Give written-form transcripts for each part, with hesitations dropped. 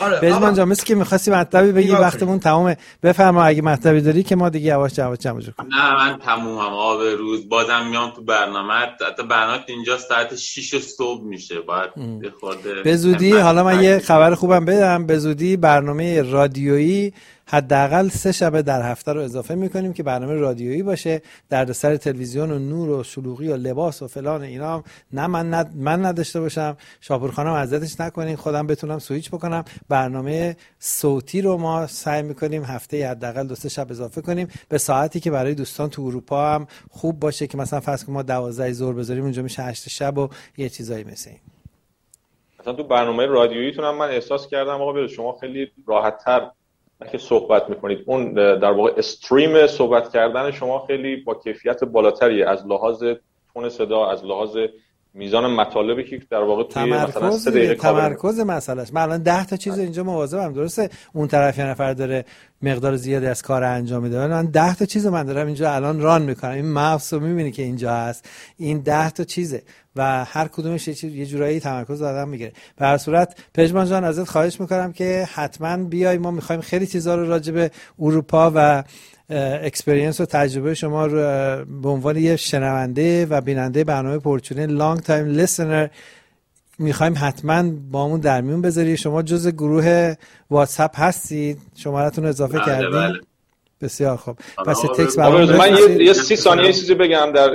پژمان جان مثل که می‌خواستی مطلبی بگی، وقتمون تمامه. بفرما اگه مطلبی داری که ما دیگه یواش یواش جمع کنیم. نه من تمومم آقا بهروز، بازم میام تو برنامه. حتی برنامه اینجا ساعت 6 صبح میشه، باید به زودی. حالا من یه خبر خوبم بدم، به زودی برنامه رادیویی حداقل 3 شب در هفته رو اضافه میکنیم که برنامه رادیویی باشه. دردسر تلویزیون و نور و شلوغی و لباس و فلان اینا هم نه من نداشته باشم. شاپور خانم اذیتش نکنین، خودم بتونم سویچ بکنم. برنامه صوتی رو ما سعی میکنیم هفته حداقل 2-3 شب اضافه کنیم به ساعتی که برای دوستان تو اروپا هم خوب باشه، که مثلا فرض کنیم ما 12 ظهر بذاریم اونجا میشه 8 شب و یه چیزایی مثل این. مثلا تو برنامه رادیوییتون هم من احساس کردم آقا به شما خیلی راحت‌تر که صحبت میکنید. اون در واقع استریم صحبت کردن شما خیلی با کیفیت بالاتریه، از لحاظ تون صدا، از لحاظ میزان مطالبی که در واقع توی مثلا 3 دقیقه تمرکز مسئلهش. من الان 10 تا چیز اینجا مواظبم. درسته اون طرف یه نفر داره مقدار زیادی از کار انجام میده، ولی من 10 تا چیز من دارم اینجا الان ران میکنم. این ماوس رو میبینی که اینجا هست، این 10 تا چیزه و هر کدومش یه جورایی تمرکز آدم میگیره. به هر صورت پژمان جان ازت خواهش میکنم که حتما بیای، ما میخوایم خیلی چیزا رو راجع به اروپا و اکسپریانس و تجربه شما رو به عنوان یه شنونده و بیننده برنامه پرچونه لانگ تایم لیسنر میخوایم حتما با همون در میون بذاری. شما جز گروه واتساپ هستید؟ شماره‌تون اضافه کردید؟ بله. بسیار خوب. پس تکست برام من یه 30 ثانیه چیزی بگم در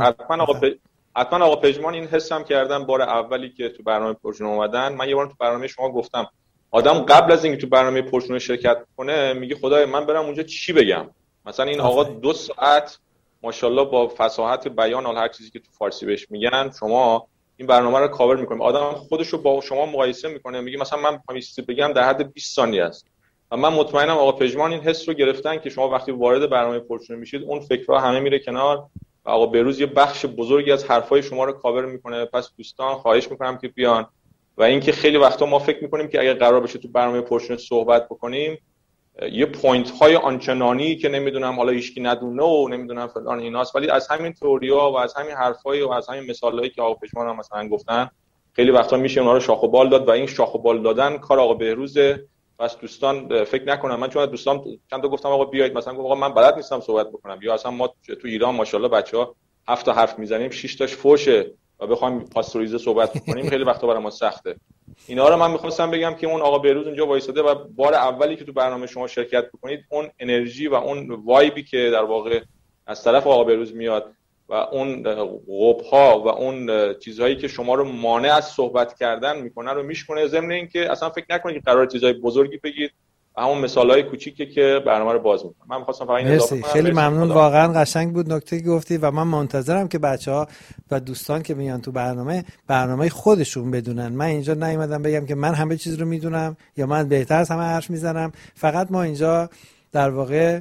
حتما آقا پژمان این حسم کردم بار اولی که تو برنامه پرچونه اومدن. من یه بار تو برنامه شما گفتم آدم قبل از اینکه تو برنامه پرچونه شرکت کنه میگه خدای من برم اونجا چی بگم. مثلا این آقا 2 ساعت ماشاءالله با فصاحت بیان هر چیزی که تو فارسی بهش میگن شما این برنامه رو کاور میکنیم. آدم خودش رو با شما مقایسه میکنه، میگه مثلا من میخوام چیزی بگم در حد 20 ثانیه است. و من مطمئنم آقا پژمان این حس رو گرفتن که شما وقتی وارد برنامه پرچونه میشید اون فکرها همه میره کنار و آقا بهروز یه بخش بزرگی از حرفای شما رو کاور میکنه. پس دوستان خواهش میکنم که بیان. و اینکه خیلی وقتا ما فکر میکنیم که اگه قرار باشه تو برنامه پرچونه صحبت بکنیم یه پوینت های آنچنانی که نمیدونم حالا هیچکی ندونه و نمیدونم فلان ایناست، ولی از همین تئوریا و از همین حرفای و از همین مثالایی که آقا پژمان هم مثلا گفتن خیلی وقتا میشه اونا رو شاخ و بال داد و این شاخ و بال دادن کار آقا بهروزه. پس دوستان فکر نکنم، من چون دوستان چند تا گفتم آقا بیاید، مثلا گفت آقا من بلد نیستم صحبت بکنم، یا اصلا ما تو ایران ماشاءالله بچه‌ها 7 تا حرف میزنیم 6 تاش فوشه و بخوایم پاستوریزه صحبت بکنیم خیلی وقتا برای ما سخته. اینا رو من می‌خواستم بگم که اون آقا بهروز اونجا وایساده و بار اولی که تو برنامه شما شرکت بکنید اون انرژی و اون وایبی که در واقع از طرف آقا بهروز میاد و اون قبها و اون چیزهایی که شما رو مانع از صحبت کردن میکنه رو میشکنه، ضمن اینکه اصلا فکر نکنید که قرار چیزای بزرگی بگید و همون مثالای کوچیکی که برنامه رو باز میکنه. من می‌خواستم فقط این اضافه کنم. خیلی ممنون، واقعا قشنگ بود نکته گفتی و من منتظرم که بچه‌ها و دوستان که میان تو برنامه خودشون بدونن. من اینجا نیومدم بگم که من همه چیز رو میدونم یا من بهتر از همه حرف میزنم. فقط ما اینجا در واقع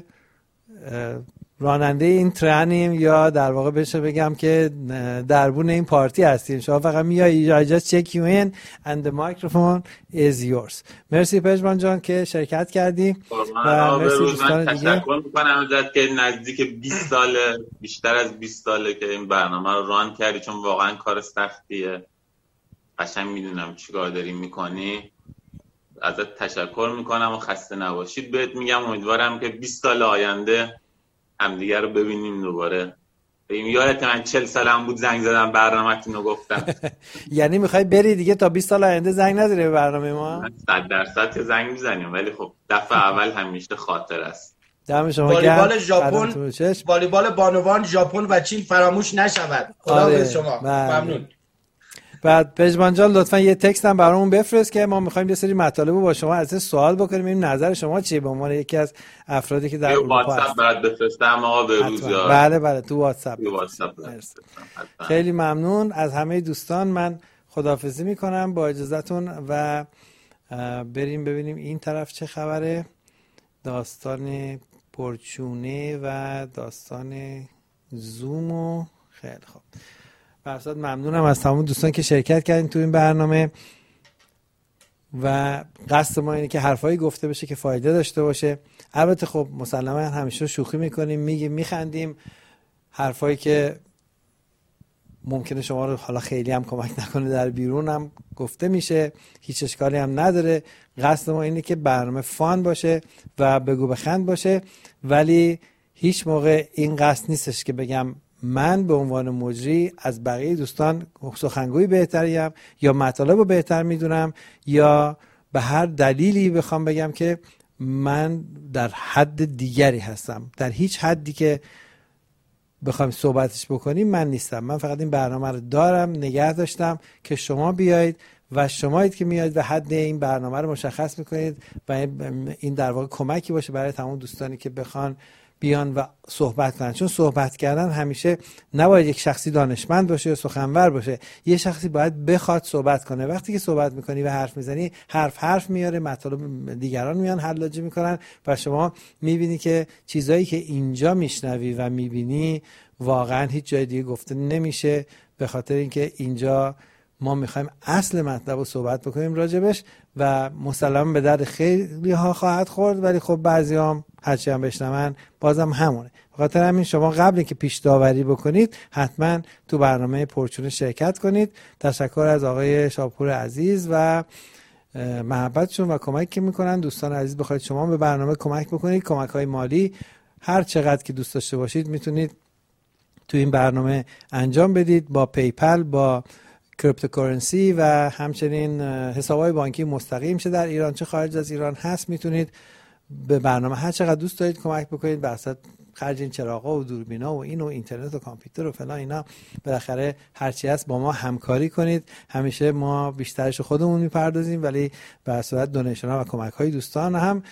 راننده این ترنیم یا در واقع بشه بگم که دربون این پارتی هستیم. شما فقط میای I just check you in and the microphone is yours. مرسی پژمان جان که شرکت کردی و مرسی دوستان دیگه. تشکر میکنم ازت که نزدیک 20 سال، بیشتر از 20 ساله که این برنامه رو ران کردی، چون واقعا کار سختیه. قشنگ میدونم چیکار داری میکنی. ازت تشکر میکنم و خسته نباشید بهت میگم. امیدوارم که 20 سال آینده همدیگه رو ببینیم دوباره. یادت من 40 سالم بود زنگ زدم برنامه‌تون رو گفتم. یعنی میخوای بری دیگه تا 20 سال آینده زنگ نزنی به برنامه ما؟ 100% که زنگ میزنیم، ولی خب دفعه اول همیشه خاطر است. دم شما والیبال ژاپن، والیبال بانوان ژاپن و چین فراموش نشود. خداحافظ شما. ممنون. بعد پژمان جان لطفا یه تکست هم برامون بفرست که ما می‌خوایم یه سری مطالب رو با شما از سوال بکنیم، این نظر شما چیه به عنوان یکی از افرادی که در اروپا هستن. بعد بفرستم آقا بهروز. بله تو واتساپ. خیلی ممنون از همه دوستان. من خداحافظی میکنم با اجازهتون و بریم ببینیم این طرف چه خبره. داستان پرچونه و داستان زوم و خیلی خوب. برصد ممنونم از تمام دوستان که شرکت کردین تو این برنامه و قصد ما اینه که حرفایی گفته بشه که فایده داشته باشه. البته خب مسلما همیشه شوخی میکنیم، میگیم، میخندیم. حرفایی که ممکنه شما رو حالا خیلی هم کمک نکنه، در بیرون هم گفته میشه، هیچ اشکالی هم نداره. قصد ما اینه که برنامه فان باشه و بگو بخند باشه، ولی هیچ موقع این قصد نیستش که بگم من به عنوان مجری از بقیه دوستان سخنگوی بهتریم یا مطالب رو بهتر میدونم یا به هر دلیلی بخوام بگم که من در حد دیگری هستم. در هیچ حدی که بخوایم صحبتش بکنیم من نیستم. من فقط این برنامه رو دارم، نگه داشتم که شما بیایید و شمایید که میایید و حد این برنامه رو مشخص میکنید و این در واقع کمکی باشه برای تمام دوستانی که بخوان بیان و صحبت کنن. چون صحبت کردن همیشه نباید یک شخصی دانشمند باشه یا سخنور باشه، یه شخصی باید بخواد صحبت کنه. وقتی که صحبت میکنی و حرف میزنی، حرف میاره، مطالب دیگران میان حلاجی میکنن و شما میبینی که چیزایی که اینجا میشنوی و میبینی واقعا هیچ جای دیگه گفته نمیشه، به خاطر اینکه اینجا ما میخوایم اصل مطلب رو صحبت بکنیم راجبش و مسلما به درد خیلی ها خواهد خورد، ولی خب بعضی هم هرچی هم بشنون بازم همونه. بخاطر همین شما قبل اینکه پیش داوری بکنید حتما تو برنامه پرچونه شرکت کنید. تشکر از آقای شاپور عزیز و محبتشون و کمکی که میکنن. دوستان عزیز بخواید شما به برنامه کمک بکنید، کمک های مالی هر چقدر که دوست داشته باشید میتونید تو این برنامه انجام بدید، با پیپل، با کریپتوکارنسی و همچنین حساب‌های بانکی مستقیم چه در ایران چه خارج از ایران هست. میتونید به برنامه هر چقدر دوست دارید کمک بکنید. بحث خرج این چراغا و دوربینا و این و اینترنت و کامپیوتر و فلان اینا، بالاخره هرچی هست با ما همکاری کنید. همیشه ما بیشترش خودمون میپردازیم، ولی به صورت دونیشن ها و کمک های دوستان هم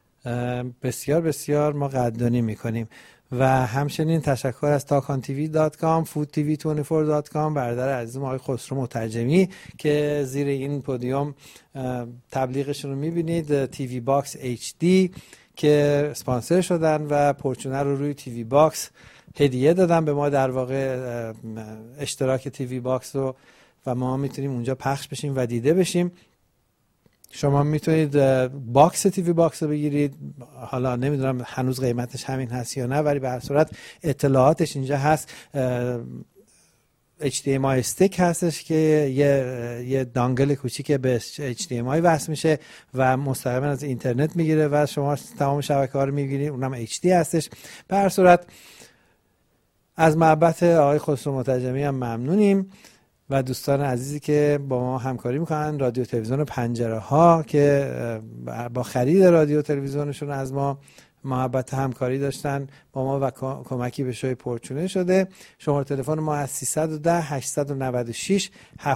بسیار بسیار ما قدردانی میکنیم. و همچنین تشکر از talkontv.com، foodtv24.com، برادر عزیزم آقای خسرو مترجمی که زیر این پودیوم تبلیغشون رو میبینید، تیوی باکس HD که اسپانسر شدن و پرچونه رو روی تیوی باکس هدیه دادن به ما، در واقع اشتراک تیوی باکس رو، و ما میتونیم اونجا پخش بشیم و دیده بشیم. شما میتونید باکس تیوی باکس رو بگیرید، حالا نمیدونم هنوز قیمتش همین هست یا نه، ولی به هر صورت اطلاعاتش اینجا هست. HDMI استیک هستش که یه دانگل کوچیک به HDMI وصل میشه و مستقیما از اینترنت میگیره و شما تمام شبکه‌ها رو میگیرید، اونم HD هستش. به هر صورت از محبت آقای خسرو مترجمی هم ممنونیم و دوستان عزیزی که با ما همکاری میکنن، رادیو تلویزیون پنجره ها که با خرید رادیو تلویزیونشون از ما محبت همکاری داشتن با ما و کمکی به شوی پرچونه شده. شماره تلفن ما از 310 896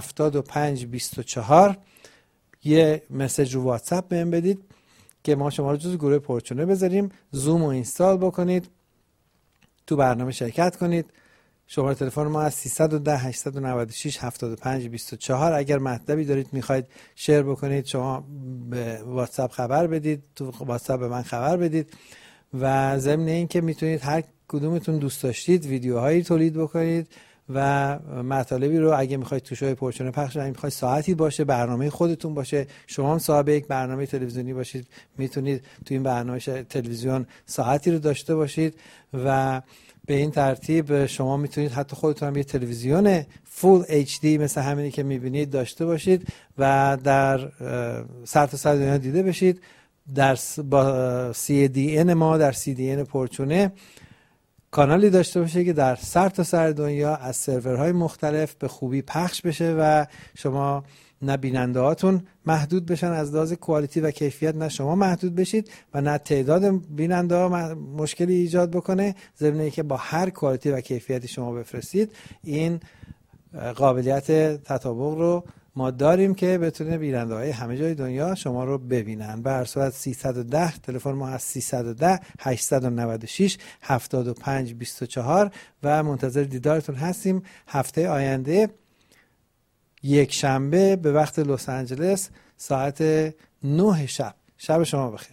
7524. یه مسیج رو واتساپ بهم بدید که ما شما رو جزو گروه پرچونه بذاریم، زوم رو اینستال بکنید، تو برنامه شرکت کنید. شماره تلفن ما از 310 896 7524. اگر مطلبی دارید میخواید شیر بکنید، شما به واتساپ خبر بدید، تو واتساپ به من خبر بدید. و ضمن این که میتونید هر کدومتون دوست داشتید ویدیوهایی تولید بکنید و مطالبی رو اگه میخواید تو شوی پرچونه پخش کنید، میخواید ساعتی باشه، برنامه خودتون باشه، شما هم صاحب یک برنامه تلویزیونی باشید، میتونید تو این برنامه تلویزیون ساعتی رو داشته باشید و به این ترتیب شما میتونید حتی خودتون هم یه تلویزیون فول HD مثل همینی که میبینید داشته باشید و در سرتاسر دنیا دیده بشید. با CDN ما در CDN پرچونه کانالی داشته باشه که در سرتاسر دنیا از سرورهای مختلف به خوبی پخش بشه و شما نه بیننده هاتون محدود بشن از لحاظ کوالیتی و کیفیت، نه شما محدود بشید و نه تعداد بیننده ها مشکلی ایجاد بکنه، ضمن اینکه با هر کوالیتی و کیفیتی شما بفرستید. این قابلیت تطابق رو ما داریم که بتونه بیننده های همه جای دنیا شما رو ببینن. به هر صورت 310 تلفن ما از 310 896 7524 و منتظر دیدارتون هستیم. هفته آینده یک شنبه به وقت لس آنجلس ساعت 9 شب. شب شما بخیر.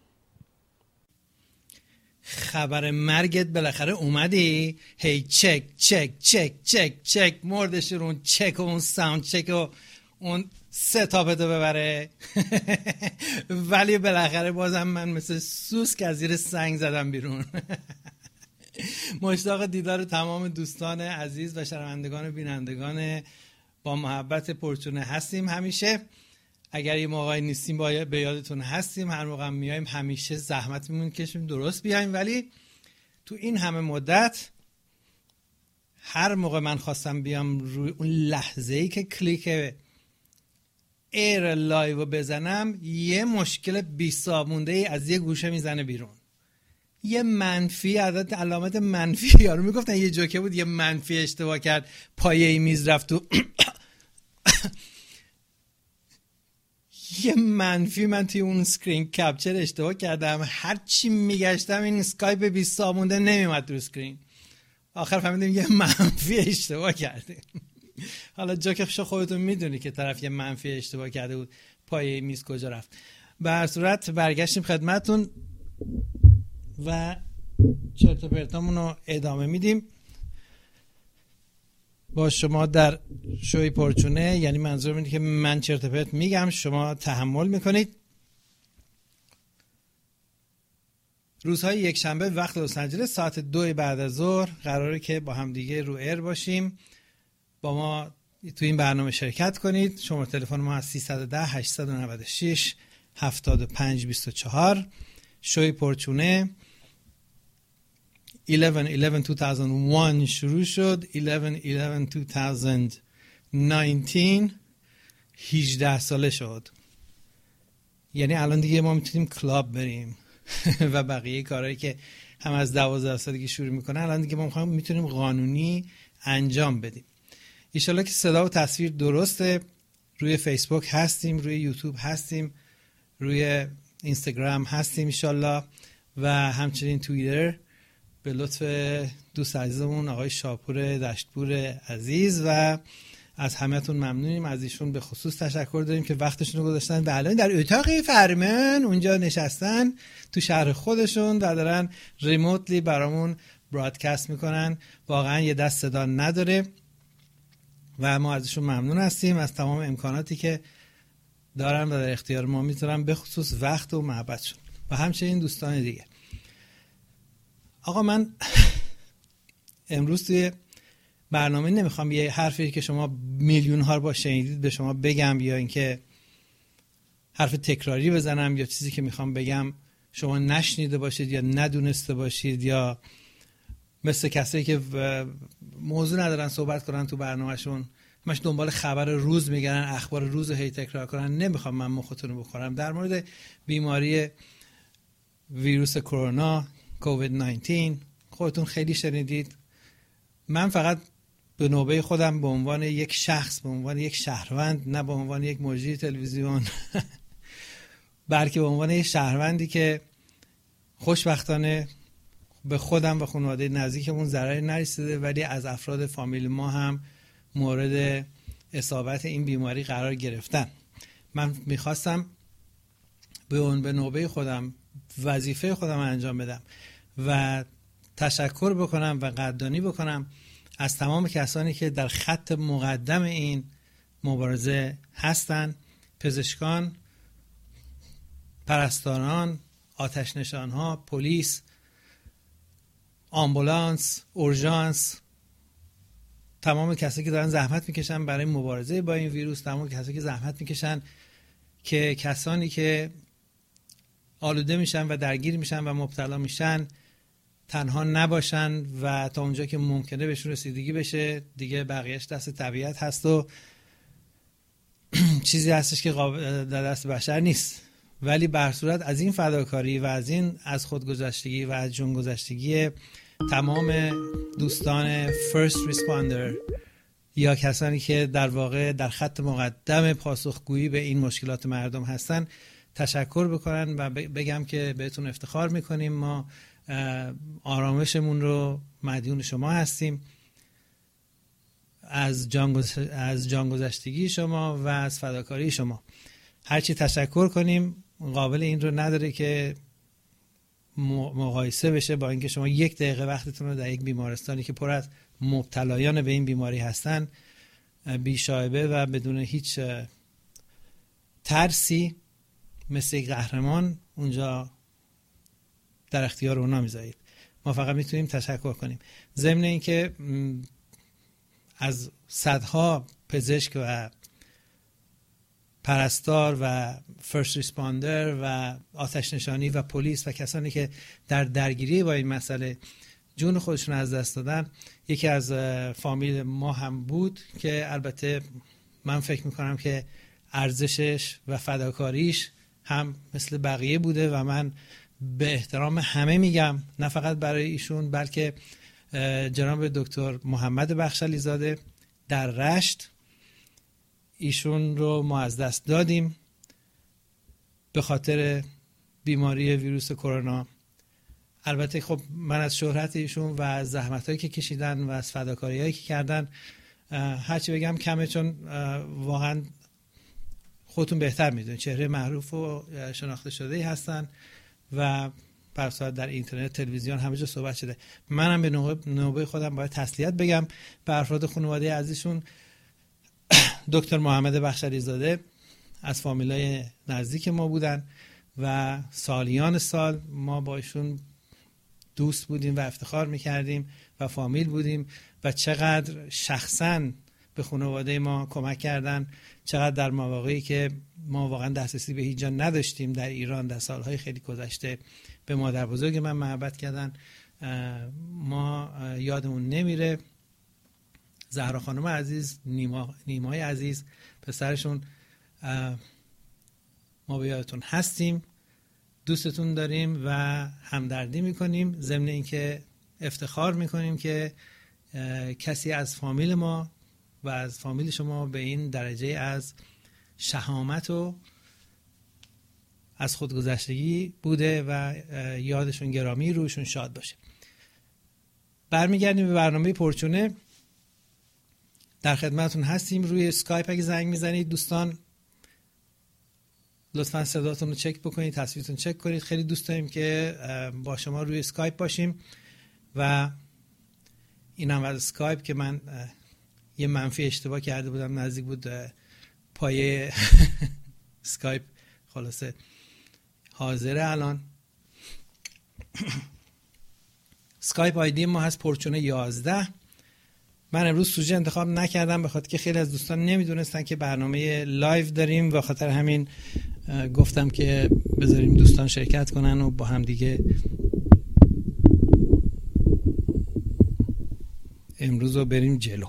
خبر مرگت بالاخره اومدی؟ هی چک چک چک چک چک مردش رو اون چک و اون ساوند چک و اون ستاپتو ببره. ولی بالاخره بازم من مثل سوسک از زیر سنگ زدم بیرون. مشتاق دیدار تمام دوستان عزیز و شنوندگان و بینندگان با محبت پرچونه هستیم. همیشه اگر یه موقعی نیستیم به یادتون هستیم. هر موقع میایم همیشه زحمت میکشیم درست بیایم، ولی تو این همه مدت هر موقع من خواستم بیام روی اون لحظه‌ای که کلیک ایر لایو رو بزنم، یه مشکل بی‌صابونده ای از یه گوشه میزنه بیرون. یه منفی، عدد علامت منفی، یارو میگفتن یه جوکه بود، یه منفی اشتباه کرد پایه میز رفت تو یه منفی من توی اون سکرین کپچر اشتباه کردم. هر چی میگشتم این اسکایپ بی‌صابونده نمیومد رو سکرین. آخر فهمیدیم یه منفی اشتباه کرده. حالا جاکش خودتون میدونی که طرف یه منفی اشتباه کرده بود، پایه میز کجا رفت. به هر صورت برگشتیم خدمتتون و چرت و پرتامون رو ادامه میدیم با شما در شوی پرچونه. یعنی منظورم اینه که من چرت و پرت میگم، شما تحمل میکنید. روزهای یک شنبه وقت لس آنجلس ساعت 2 بعد از ظهر قراره که با هم دیگه رو ایر باشیم. با ما تو این برنامه شرکت کنید. شماره تلفن ما از 310 896 7524. شوی پرچونه 11/11/2001 شروع شد. 11/11/2019 18 ساله شد. یعنی الان دیگه ما میتونیم کلاب بریم و بقیه کارهایی که هم از 12 سالگی شروع میکنن الان دیگه ما میتونیم قانونی انجام بدیم. ایشالله که صدا و تصویر درسته. روی فیسبوک هستیم، روی یوتیوب هستیم، روی اینستاگرام هستیم ایشالله و همچنین توییتر به لطف دوست عزیزمون آقای شاپور دشتپور عزیز و از همه‌تون ممنونیم. از ایشون به خصوص تشکر داریم که وقتشون رو گذاشتن و الان در اتاق فرمن اونجا نشستن تو شهر خودشون و دارن ریموتلی برامون برادکست میکنن. واقعا یه دست صدا نداره و ما ازشون ممنون هستیم، از تمام امکاناتی که دارن و در اختیار ما میذارن، به خصوص وقت و محبتشون و همچنین دوستان دیگه. آقا من امروز توی برنامه نمیخوام یه حرفی که شما میلیون ها با شنیدید به شما بگم، یا اینکه حرف تکراری بزنم، یا چیزی که میخوام بگم شما نشنیده باشید یا ندونسته باشید، یا مثل کسایی که موضوع ندارن صحبت کنن تو برنامهشون همش دنبال خبر روز میگردن، اخبار روز رو هی تکرار کنن. نمیخوام من مختون رو بخورم. در مورد بیماری ویروس کرونا کووید 19 خودتون خیلی شنیدید. من فقط به نوبه خودم به عنوان یک شخص، به عنوان یک شهروند، نه به عنوان یک مجری تلویزیون بلکه به عنوان یک شهروندی که خوشبختانه به خودم و خانواده نزدیکمون ضرری نرسیده ولی از افراد فامیل ما هم مورد اصابت این بیماری قرار گرفتن. من میخواستم به نوبه خودم وظیفه خودم انجام بدم و تشکر بکنم و قدردانی بکنم از تمام کسانی که در خط مقدم این مبارزه هستن: پزشکان، پرستاران، آتش نشانها، پلیس، آمبولانس، اورژانس، تمام کسایی که دارن زحمت میکشن برای مبارزه با این ویروس، تمام کسایی که زحمت میکشن که کسانی که آلوده میشن و درگیر میشن و مبتلا میشن تنها نباشن و تا اونجا که ممکنه بهشون رسیدگی بشه. دیگه بقیهش دست طبیعت هست و چیزی هستش که در دست بشر نیست. ولی به هر صورت از این فداکاری و از خودگذشتگی و از جونگذشتگی تمام دوستان فرست ریسپاندر یا کسانی که در واقع در خط مقدم پاسخگویی به این مشکلات مردم هستن تشکر بکنن و بگم که بهتون افتخار میکنیم. ما آرامشمون رو مدیون شما هستیم، از جانگذشتگی شما و از فداکاری شما. هرچی تشکر کنیم قابل این رو نداره که مقایسه بشه با اینکه شما 1 دقیقه وقتتون رو در یک بیمارستانی که پر از مبتلایان به این بیماری هستن بی‌شائبه و بدون هیچ ترسی مثل یک قهرمان اونجا در اختیار اونا میذارید. ما فقط میتونیم تشکر کنیم. ضمن اینکه از صدها پزشک و پرستار و فرست ریسپاندر و آتش نشانی و پلیس و کسانی که در درگیری با این مسئله جون خودشون از دست دادن، یکی از فامیل ما هم بود که البته من فکر میکنم که ارزشش و فداکاریش هم مثل بقیه بوده و من به احترام همه میگم، نه فقط برای ایشون بلکه جناب دکتر محمد بخشلی زاده در رشت، ایشون رو ما از دست دادیم به خاطر بیماری ویروس کرونا. البته خب من از شهرت ایشون و از زحمتایی که کشیدن و از فداکاریایی که کردن هرچی بگم کمه، چون واقعا خودتون بهتر میدونید چهره معروف و شناخته شده‌ای هستن و پرسات در اینترنت، تلویزیون، همه جا صحبت شده. منم به نوبه خودم باید تسلیت بگم به افراد خانواده عزیزشون. دکتر محمد بخشلی زاده از فامیلای نزدیک ما بودن و سالیان سال ما با ایشون دوست بودیم و افتخار میکردیم و فامیل بودیم و چقدر شخصاً به خانواده ما کمک کردن، چقدر در مواقعی که ما واقعا دسترسی به هیچ جا نداشتیم در ایران در سالهای خیلی گذشته به مادر بزرگ من محبت کردن. ما یادمون نمیره. زهرا خانم عزیز، نیمای عزیز پسرشون، ما به یادتون هستیم، دوستتون داریم و همدردی میکنیم، ضمن اینکه افتخار میکنیم که کسی از فامیل ما و از فامیل شما به این درجه از شهامت و از خودگذشتگی بوده و یادشون گرامی، روشون شاد باشه. برمیگردیم به برنامه پرچونه. در خدمتون هستیم. روی اسکایپ اگه زنگ میزنید دوستان لطفاً صداتون رو چک بکنید، تصویرتون چک کنید. خیلی دوست داریم که با شما روی اسکایپ باشیم و اینم از اسکایپ که من یه منفی اشتباه کرده بودم، نزدیک بود پایه اسکایپ خلاصه حاضره الان. اسکایپ آیدی ما هست پرچونه 11. من امروز سوژه انتخاب نکردم به خاطر که خیلی از دوستان نمیدونستن که برنامه لایو داریم و خاطر همین گفتم که بذاریم دوستان شرکت کنن و با هم دیگه امروز رو بریم جلو.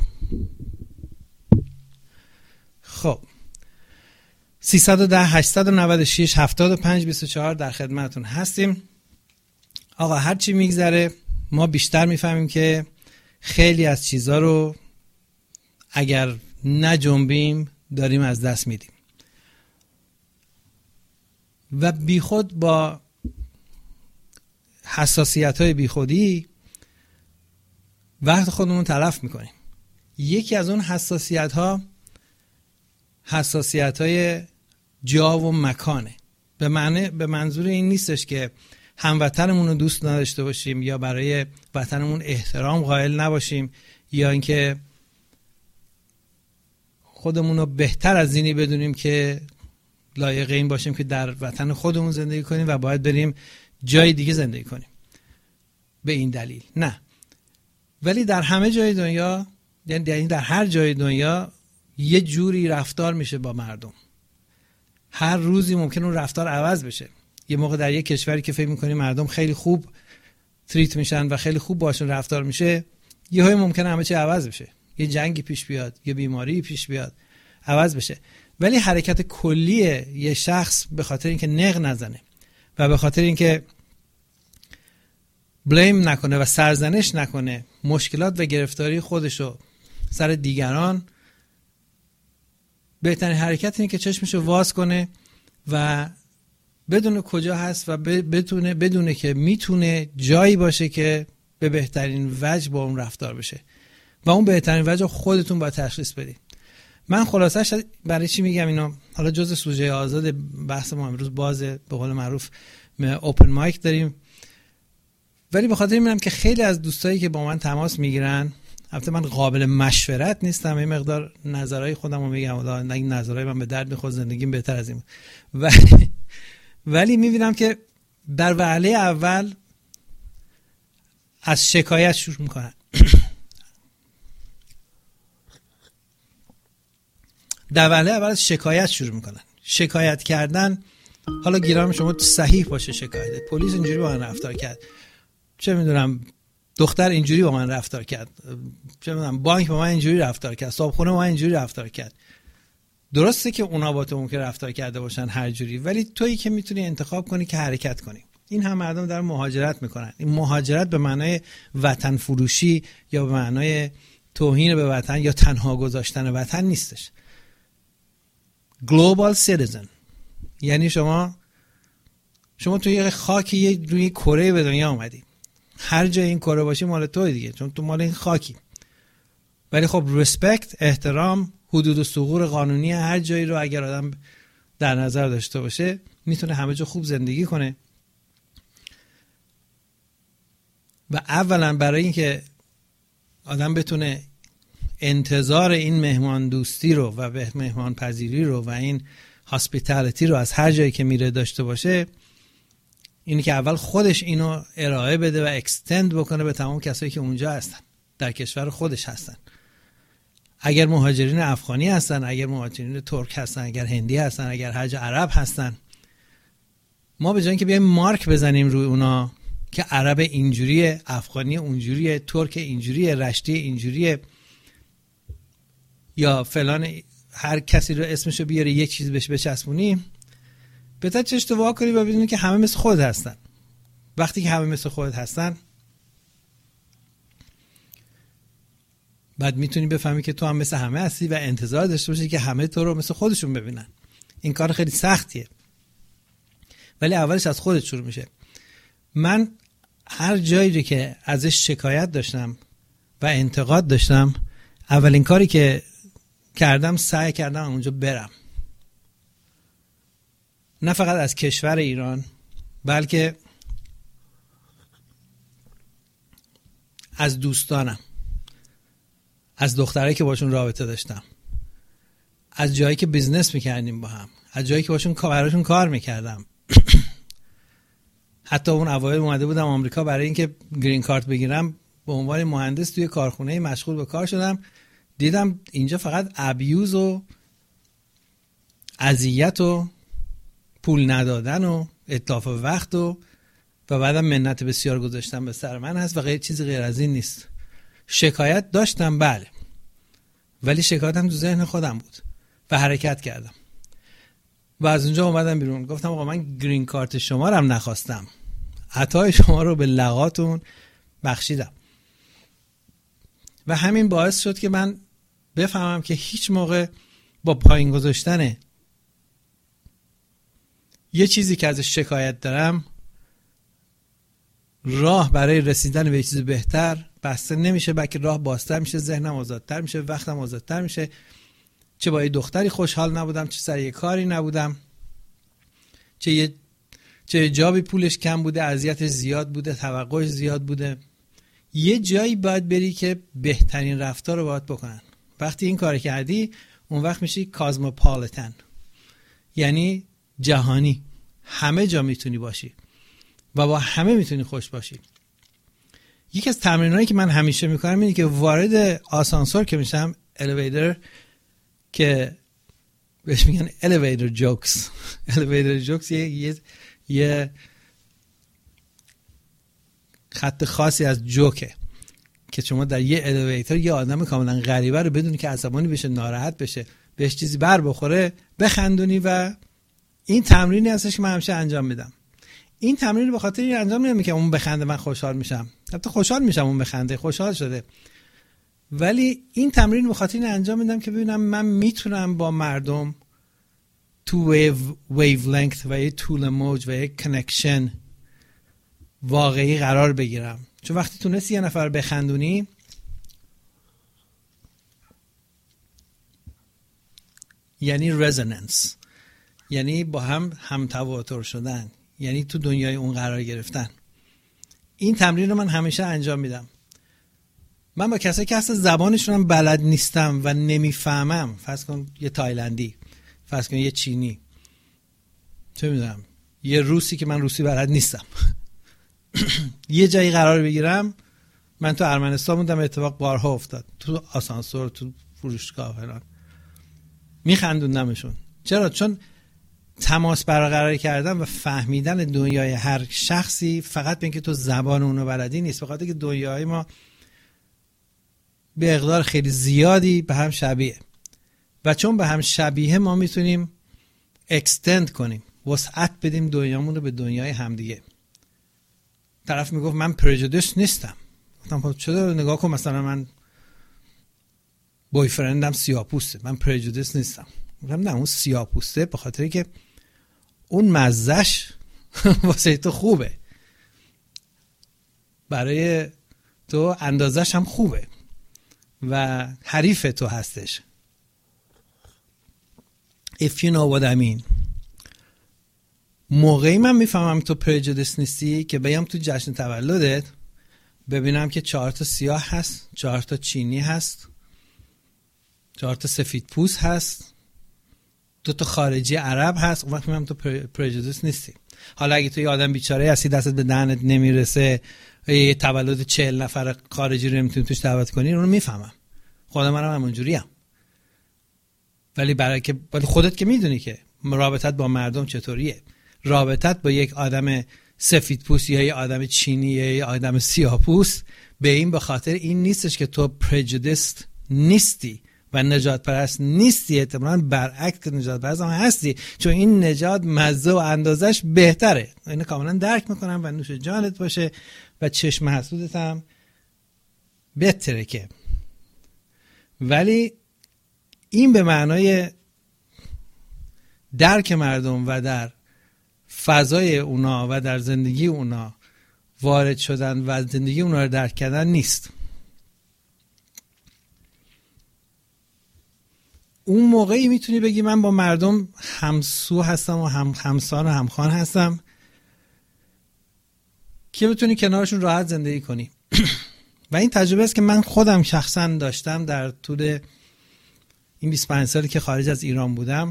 خب 310 896 75 24 در خدمتون هستیم. آقا هرچی میگذره ما بیشتر میفهمیم که خیلی از چیزا رو اگر نجنبیم داریم از دست میدیم و بیخود با حساسیت‌های بیخودی وقت خودمون تلف میکنیم. یکی از اون حساسیت‌ها حساسیت‌های جا و مکانه. به منظور این نیستش که هموطنمون رو دوست نداشته باشیم یا برای وطنمون احترام قائل نباشیم یا اینکه خودمون رو بهتر از اینی بدونیم که لایق این باشیم که در وطن خودمون زندگی کنیم و باید بریم جای دیگه زندگی کنیم به این دلیل. نه، ولی در همه جای دنیا، یعنی در هر جای دنیا یه جوری رفتار میشه با مردم. هر روزی ممکن اون رفتار عوض بشه. یه موقع در یه کشوری که فکر میکنی مردم خیلی خوب تریت میشن و خیلی خوب باشون رفتار میشه، یه های ممکنه همه چی عوض بشه. یه جنگی پیش بیاد، یه بیماری پیش بیاد، عوض بشه. ولی حرکت کلی یه شخص به خاطر اینکه نق نزنه و به خاطر اینکه بلیم نکنه و سرزنش نکنه مشکلات و گرفتاری خودشو سر دیگران، بهترین حرکت اینه که چشمشو واز کنه و بدونه کجا هست و بدونه که میتونه جایی باشه که به بهترین وجه با اون رفتار بشه و اون بهترین وجه خودتون باید تشخیص بدید. من خلاصش برای چی میگم اینو؟ حالا جزء سوژه آزاد بحث ما امروز بازه، به قول معروف اوپن مایک داریم، ولی به خاطر میگم که خیلی از دوستایی که با من تماس میگیرن، البته من قابل مشورت نیستم، این مقدار نظرهای خودم رو میگم، حالا این نظرهای من به درد میخواد، زندگیم بهتر از این بود، ولی میبینم که در وهله اول از شکایت شروع میکنن. در وهله اول از شکایت شروع میکنن. شکایت کردن، حالا گیرام شما صحیح باشه شکایت، پلیس اینجوری با من رفتار کرد، چه میدونم دختر اینجوری با من رفتار کرد، چه میدونم بانک با من اینجوری رفتار کرد، صاحبخونه با من اینجوری رفتار کرد. درسته که اونا با تو ممکن رفتار کرده باشن هر جوری، ولی تویی که میتونی انتخاب کنی که حرکت کنی. این هم مردم دارن مهاجرت میکنن. این مهاجرت به معنای وطن فروشی یا به معنای توهین به وطن یا تنها گذاشتن وطن نیستش. global citizen یعنی شما توی خاکی روی کره به دنیا اومدی، هر جای این کره باشی مال توی دیگه، چون تو مال این خاکی. ولی خب ریسپکت، احترام، حدود و ثغور قانونی هر جایی رو اگر آدم در نظر داشته باشه میتونه همه جا خوب زندگی کنه. و اولا برای اینکه آدم بتونه انتظار این مهمان دوستی رو و مهمان پذیری رو و این هاسپیتالیتی رو از هر جایی که میره داشته باشه، اینی که اول خودش اینو ارائه بده و اکستند بکنه به تمام کسایی که اونجا هستن، در کشور خودش هستن. اگر مهاجرین افغانی هستن، اگر مهاجرین ترک هستن، اگر هندی هستن، اگر هر جا عرب هستن، ما به جای اینکه بیایم مارک بزنیم روی اونا که عرب اینجوریه، افغانی اونجوریه، ترک اینجوریه، رشتی اینجوریه، یا فلان هر کسی رو اسمشو بیاری یک چیز بهش بچسبونی، بهتر چشتو وا کنی و بدونی که همه مثل خود هستن. وقتی که همه مثل خود هستن بعد میتونی بفهمی که تو هم مثل همه هستی و انتظار داشته باشی که همه تو رو مثل خودشون ببینن. این کار خیلی سختیه ولی اولش از خودت شروع میشه. من هر جایی که ازش شکایت داشتم و انتقاد داشتم، اولین کاری که کردم سعی کردم اونجا برم، نه فقط از کشور ایران بلکه از دوستانم، از دخترایی که باشون رابطه داشتم، از جایی که بیزنس میکردیم با هم، از جایی که براشون کار میکردم. حتی اون اوایل اومده بودم آمریکا برای اینکه گرین کارت بگیرم، به عنوان مهندس توی کارخونه مشغول به کار شدم. دیدم اینجا فقط ابیوز و اذیت و پول ندادن و اتلاف وقت و بعدم منت بسیار گذاشتم به سر من هست و غیر چیزی غیر از این نیست. شکایت داشتم بله، ولی شکایتم تو ذهن خودم بود و حرکت کردم و از اونجا اومدم بیرون. گفتم آقا من گرین کارت شما رو هم نخواستم، عطای شما رو به لغاتون بخشیدم و همین باعث شد که من بفهمم که هیچ موقع با پایین گذاشتن یه چیزی که ازش شکایت دارم راه برای رسیدن به یه چیز بهتر بسته نمیشه، بلکه راه بازتر میشه، ذهنم آزادتر میشه، وقتم آزادتر میشه. چه با یه دختری خوشحال نبودم، چه سر یه کاری نبودم، چه جابی پولش کم بوده، اذیتش زیاد بوده، توقعش زیاد بوده، یه جایی باید بری که بهترین رفتار رو باید بکنن. وقتی این کار کردی اون وقت میشی کازموپالیتن، یعنی جهانی، همه جا میتونی باشی و با همه میتونی خوش باشی. یکی از تمرینایی که من همیشه میکنم اینه که وارد آسانسور که میشم، الیویتر، که بهش میگن الیویتر جوکس. الیویتر جوکس یه خط خاصی از جوکه که شما در یه الیویتر یه آدم کاملا غریبه رو بدونی که عصبانی بشه، ناراحت بشه، بهش چیزی بر بخوره، بخندونی. و این تمرینی هستش که من همیشه انجام میدم. این تمرین به خاطر این انجام نمیدم که اون بخنده من خوشحال میشم، البته خوشحال میشم اون بخنده، خوشحال شده، ولی این تمرین به خاطر این انجام میدم که ببینم من میتونم با مردم تو ویو لنگت و یه طول موج و یه کنکشن واقعی قرار بگیرم. چون وقتی تونستی یه نفر بخندونی، یعنی رزوننس، یعنی با هم تواتر شدن، یعنی تو دنیای اون قرار گرفتن. این تمرین رو من همیشه انجام میدم. من با کسایی که اصلا زبانشون هم بلد نیستم و نمیفهمم، فرض کن یه تایلندی، فرض کن یه چینی، چه میدونم یه روسی که من روسی بلد نیستم، یه جایی قرار بگیرم من تو ارمنستان بودم، اتفاق بارها افتاد، تو آسانسور، تو فروشگاه فلان، میخندوندمشون. چرا؟ چون تماس برقرار کردن و فهمیدن دنیای هر شخصی فقط به اینکه تو زبان اونو بلدی نیست، بخاطر که دنیای ما به مقدار خیلی زیادی به هم شبیه و چون به هم شبیه ما میتونیم اکستند کنیم، وسعت بدیم دنیامون رو به دنیای همدیگه. طرف میگفت من پرجودیس نیستم، گفتم چرا؟ نگاه کن مثلا من بویفرندم سیاه‌پوسته، من پرجودیس نیستم. گفتم نه، اون سیاه‌پوسته به خاطری که اون مزهش واسه تو خوبه، برای تو اندازش هم خوبه و حریف تو هستش. If you know what I mean. موقعی من میفهمم تو پرجودیس نیستی که بیام تو جشن تولدت ببینم که 4 تا سیاه هست، 4 تا چینی هست، 4 تا سفید پوست هست، 2 تا خارجی عرب هست، اون وقت میفهمم تو پرجودیس نیستی. حالا اگه تو یه آدم بیچاره هستی، دستت به دهنت نمیرسه، یه تولد 40 نفر خارجی رو نمیتونی توش دعوت کنی، اون رو میفهمم. خودم منم همونجوریم. ولی خودت که میدونی که رابطت با مردم چطوریه. رابطت با یک آدم سفید پوست یا یک آدم چینی یا یک آدم سیاه پوست به خاطر این نیستش که تو پرجودیست نیستی و نجات پرست نیستی، احتمالاً برعکس که نجات پرست هم هستی، چون این نجات مزه و اندازش بهتره. اینو کاملا درک میکنم و نوش جانت باشه و چشم حسودت هم بهتره که. ولی این به معنای درک مردم و در فضای اونا و در زندگی اونا وارد شدن و زندگی اونا رو درک کردن نیست. اون موقعی میتونی بگی من با مردم همسو هستم و همسان و همخوان هستم که بتونی کنارشون راحت زندگی کنی. و این تجربه است که من خودم شخصا داشتم در طول این 25 سالی که خارج از ایران بودم.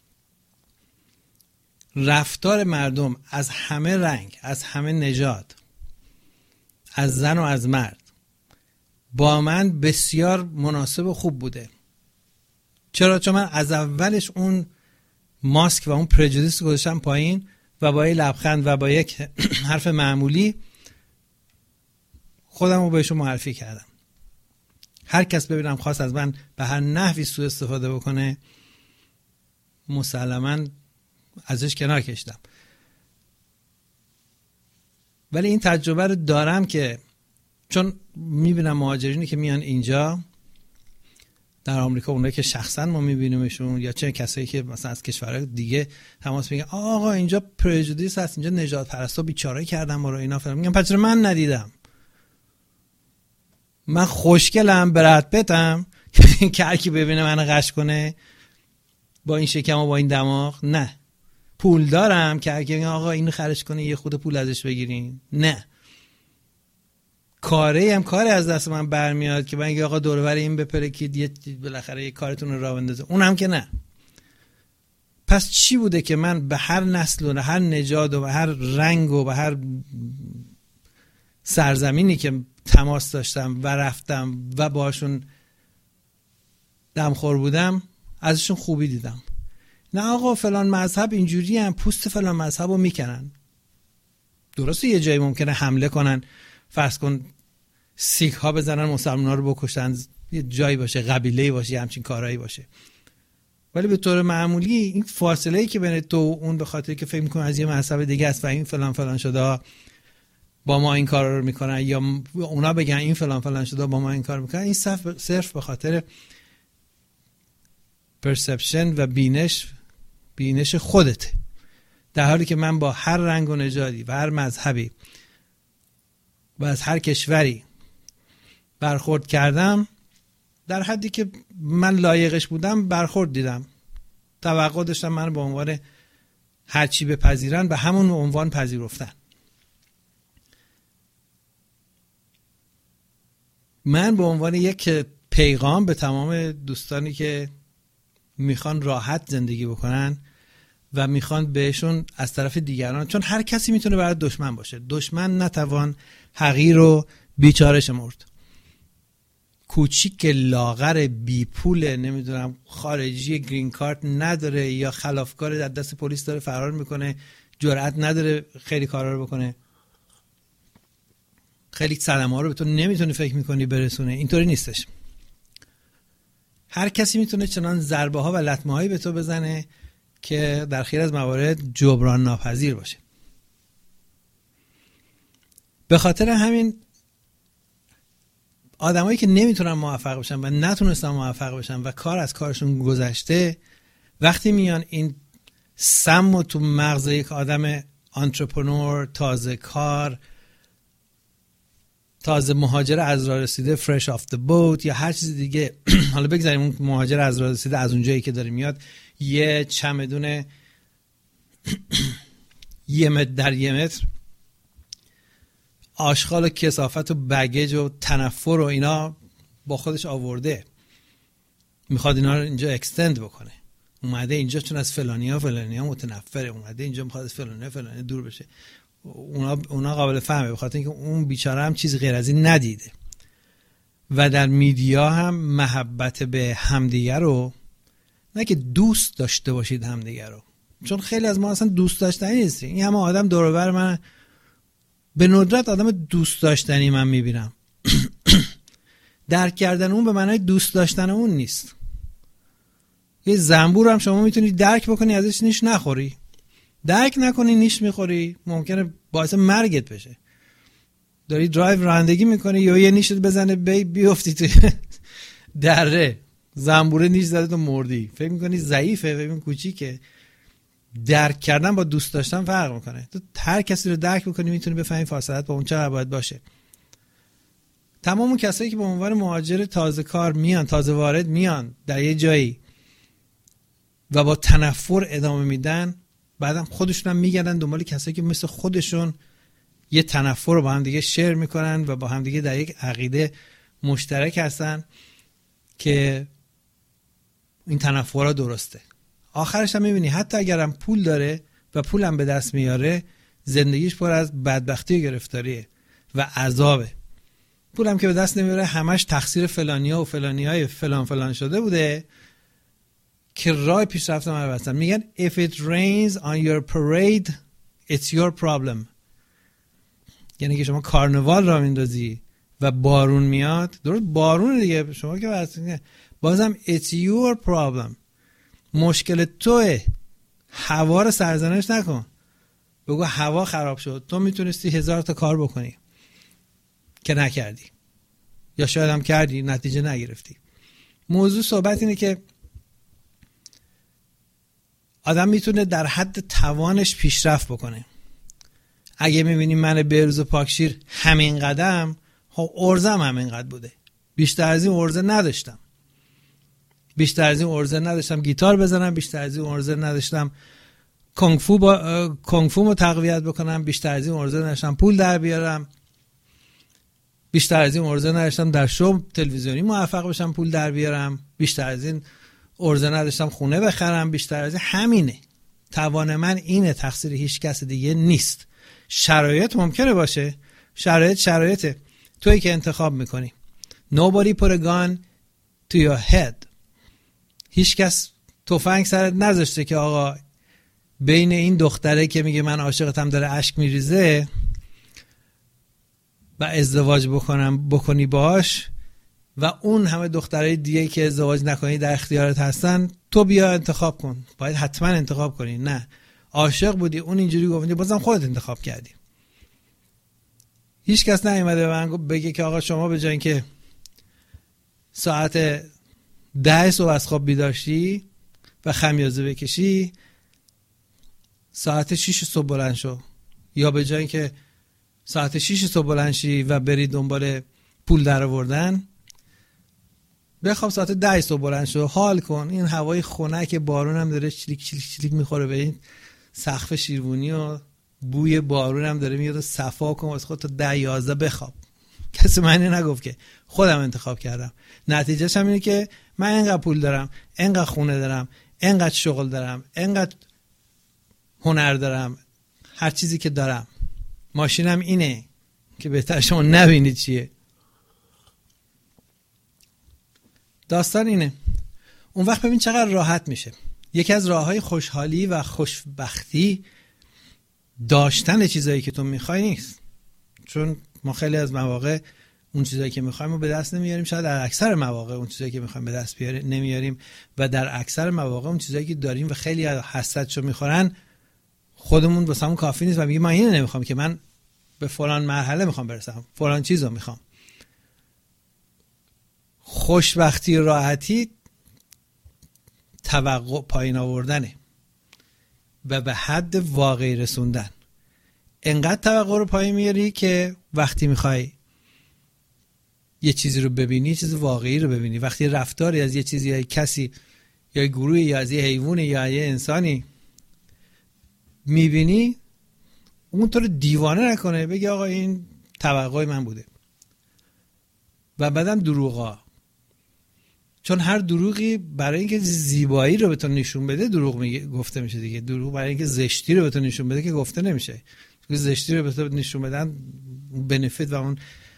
رفتار مردم از همه رنگ، از همه نژاد، از زن و از مرد با من بسیار مناسب و خوب بوده. چرا؟ چون من از اولش اون ماسک و اون پرجودیس گذاشتم پایین و با یک لبخند و با یک حرف معمولی خودم رو بهشون معرفی کردم. هر کس ببینم خواست از من به هر نحوی سوء استفاده بکنه، مسلماً ازش کنار کشیدم. ولی این تجربه رو دارم که چون میبینم مهاجرینی که میان اینجا در آمریکا، اونایی که شخصا ما میبینیمشون یا چه کسایی که مثلا از کشورهای دیگه تماس میگیرن، آقا اینجا پرجودیس هست، اینجا نجات پرستا بیچاره کردن ما رو، اینا فلان. میگم پس من ندیدم، من خوشگلم، برد پتم که هر کی ببینه منو قش کنه با این شکم و با این دماغ؟ نه. پول دارم که هر کی بگه آقا اینو خرج کنه یه خود پول ازش بگیرین؟ نه. کاری از دست من برمیاد که من آقا دور و بر این بپرکید بالاخره یه کارتون رو راه بندازه، اونم که نه. پس چی بوده که من به هر نسل و هر نژاد و به هر رنگ و به هر سرزمینی که تماس داشتم و رفتم و باشون دمخور بودم ازشون خوبی دیدم. نه آقا فلان مذهب اینجوری هم پوست فلان مذهب رو میکنن. درسته یه جایی ممکنه حمله کنن، فرض کن سیک ها بزنن مسلمان ها رو بکشن، یه جایی باشه، قبیله‌ای باشه، یه همچین کارهایی باشه. ولی به طور معمولی این فاصله‌ای که بین تو و اون به خاطر که فکر می‌کنه از یه مذهب دیگه است و این فلان فلان شده با ما این کارا رو میکنن، یا اونا بگن این فلان فلان شده با ما این کار میکنن، این صرف به خاطر پرسپشن و بینش خودته. در حالی که من با هر رنگ و نژادی و هر مذهبی و از هر کشوری برخورد کردم، در حدی که من لایقش بودم برخورد دیدم. توقع داشتم من به عنوان هر چی بپذیرن به همون عنوان پذیرفتن. من به عنوان یک پیغام به تمام دوستانی که میخوان راحت زندگی بکنن و میخوان بهشون از طرف دیگران، چون هر کسی میتونه برای دشمن باشه، دشمن نتوان حقیر و بیچارهش مرد. کوچیک لاغر بی پول نمیدونم خارجی گرین کارت نداره یا خلافکار در دست پلیس داره فرار میکنه، جرأت نداره خیلی کارا رو بکنه، خیلی صدمه ها رو به تو نمیتونه فکر میکنی برسونه. اینطوری نیستش. هر کسی میتونه چنان ضربه ها و لطمه هایی به تو بزنه که در خیلی از موارد جبران ناپذیر باشه. به خاطر همین آدمایی که نمیتونن موفق بشن و نتونستن موفق بشن و کار از کارشون گذشته، وقتی میان این سم و تو مغز یک آدم انترپرنور، تازه کار، تازه مهاجر از راه رسیده، فرش آف د بوت یا هر چیز دیگه، حالا بگذاریم اون مهاجر از راه رسیده از اونجایی که داره میاد یه چمدون یه متر در یه متر آشغال و کثافت و بگیج و تنفر و اینا با خودش آورده، میخواد اینا رو اینجا اکستند بکنه، اومده اینجا چون از فلانیا متنفره، اومده اینجا میخواد از فلانیا دور بشه. اونا قابل فهمه، به خاطر اینکه اون بیچاره هم چیز غیر از این ندیده. و در میدیا هم محبت به همدیگه رو، نه که دوست داشته باشید همدیگه رو، چون خیلی از ما اصلا دوست داشتنی نیستیم. این همه آدم دور و بر من، به ندرت آدم دوست داشتنی من میبینم. درک کردن اون به معنای دوست داشتن اون نیست. یه زنبور هم شما میتونی درک بکنی ازش نیش نخوری، درک نکنی نیش میخوری، ممکنه باعث مرگت بشه. داری درایو رانندگی میکنی یا یه نیشت بزنه بیفتی توی دره، زنبوره نیش زده تو مردی، فکر میکنی ضعیفه، فکر میکنی کوچیکه. درک کردن با دوست داشتن فرق میکنه. تو هر کسی رو درک بکنی میتونی بفهمی فاصلت با اون چقدر باید باشه. تمام اون کسایی که به عنوان مهاجر تازه کار میان، تازه وارد میان در یه جایی و با تنفر ادامه میدن، بعدم خودشون هم میگردن دنبال کسایی که مثل خودشون یه تنفر رو با هم دیگه شیر میکنن و با هم دیگه در یک عقیده مشترک هستن که این تنفرها درسته. آخرش هم میبینی حتی اگرم پول داره و پولم به دست میاره، زندگیش پر از بدبختی و گرفتاریه و عذابه. پولم که به دست نمیاره همش تقصیر فلانیا و فلانیای فلان شده بوده که راه پیشرفت ما رو بستن. میگن if it rains on your parade it's your problem. یعنی که شما کارنوال را میندازی و بارون میاد، درست بارون دیگه، شما که بازم it's your problem. مشکل توه، هوا رو سرزنش نکن، بگو هوا خراب شد، تو میتونستی 1000 تا کار بکنی که نکردی، یا شاید هم کردی نتیجه نگرفتی. موضوع صحبت اینه که آدم میتونه در حد توانش پیشرفت بکنه. اگه میبینی من بهروز پاکشیر همین قدم، خب ارزم همین قد بوده، بیشتر از این ارزه نداشتم، بیشتر از این ارزه نداشتم گیتار بزنم، بیشتر از این ارزه نداشتم کنگ فو رو تقویت بکنم، بیشتر از این ارزه نداشتم پول در بیارم، بیشتر از این ارزه نداشتم در شو تلویزیونی موفق بشم پول در بیارم، بیشتر از این ارزه نداشتم خونه بخرم، بیشتر از این. همینه، توان من اینه، تقصیر هیچ کس دیگه نیست. شرایط ممکنه باشه، شرایطه، تویی که انتخاب میکنی. Nobody put a gun to your head. هیچ کس تفنگ سرت نذاشته که آقا بین این دختره که میگه من عاشقتم داره اشک میریزه و ازدواج بکنی باش و اون همه دخترای دیگه که ازدواج نکنی در اختیارت هستن، تو بیا انتخاب کن. باید حتما انتخاب کنی. نه، عاشق بودی، اون اینجوری گفتی، بازم خودت انتخاب کردی. هیچ کس نیومده به من بگه که آقا شما به جای اینکه ساعت 10 صبح از خواب بیدار شی و خمیازه بکشی، ساعت 6 صبح بلند شو، یا به جای اینکه ساعت 6 صبح بلند شی و بری دنبال پول در آوردن، بخواب ساعت 10 صبح بلند شو، حال کن. این هوای خنک بارون هم داره چلیک چلیک چلیک میخوره به این سقف شیروانی و بوی بارون هم داره میاد، صفا کن واسه خودت تا 10 11 بخواب. کسی من نگفت که، خودم انتخاب کردم. نتیجهش هم اینه که من اینقدر پول دارم، اینقدر خونه دارم، اینقدر شغل دارم، اینقدر هنر دارم، هر چیزی که دارم، ماشینم اینه، که بهتر شما نبینید چیه. داستان اینه. اون وقت ببین چقدر راحت میشه. یکی از راههای خوشحالی و خوشبختی داشتن چیزایی که تو میخوای نیست. چون ما خیلی از مواقع اون چیزایی که میخوایم رو به دست نمیاریم، شاید در اکثر مواقع اون چیزایی که میخوایم به دست نمیاریم و در اکثر مواقع اون چیزایی که داریم و خیلی حسرتشو میخورن خودمون واسمون کافی نیست و میگیم من اینو نمیخوام، که من به فلان مرحله میخوام برسم، فلان چیزو میخوام. خوشبختی و راحتی توقع پایین آوردنه و به حد واقعی رسوندن. انقدر توقع رو پایین میاری که وقتی میخوای یه چیزی رو ببینی، یه چیز واقعی رو ببینی، وقتی رفتاری از یه چیزی یا کسی یا گروهی یا از یه حیوانی یا یه انسانی میبینی، اون تو رو دیوانه نکنه، بگی آقا این توقع من بوده. و بعدم دروغا، چون هر دروغی برای اینکه زیبایی رو به تو نشون بده دروغ گفته میشه دیگه. دروغ برای اینکه زشتی رو به تو نشون بده که گفته نمیشه. چون زشتی رو به تو نشون بدن بنفیت و اون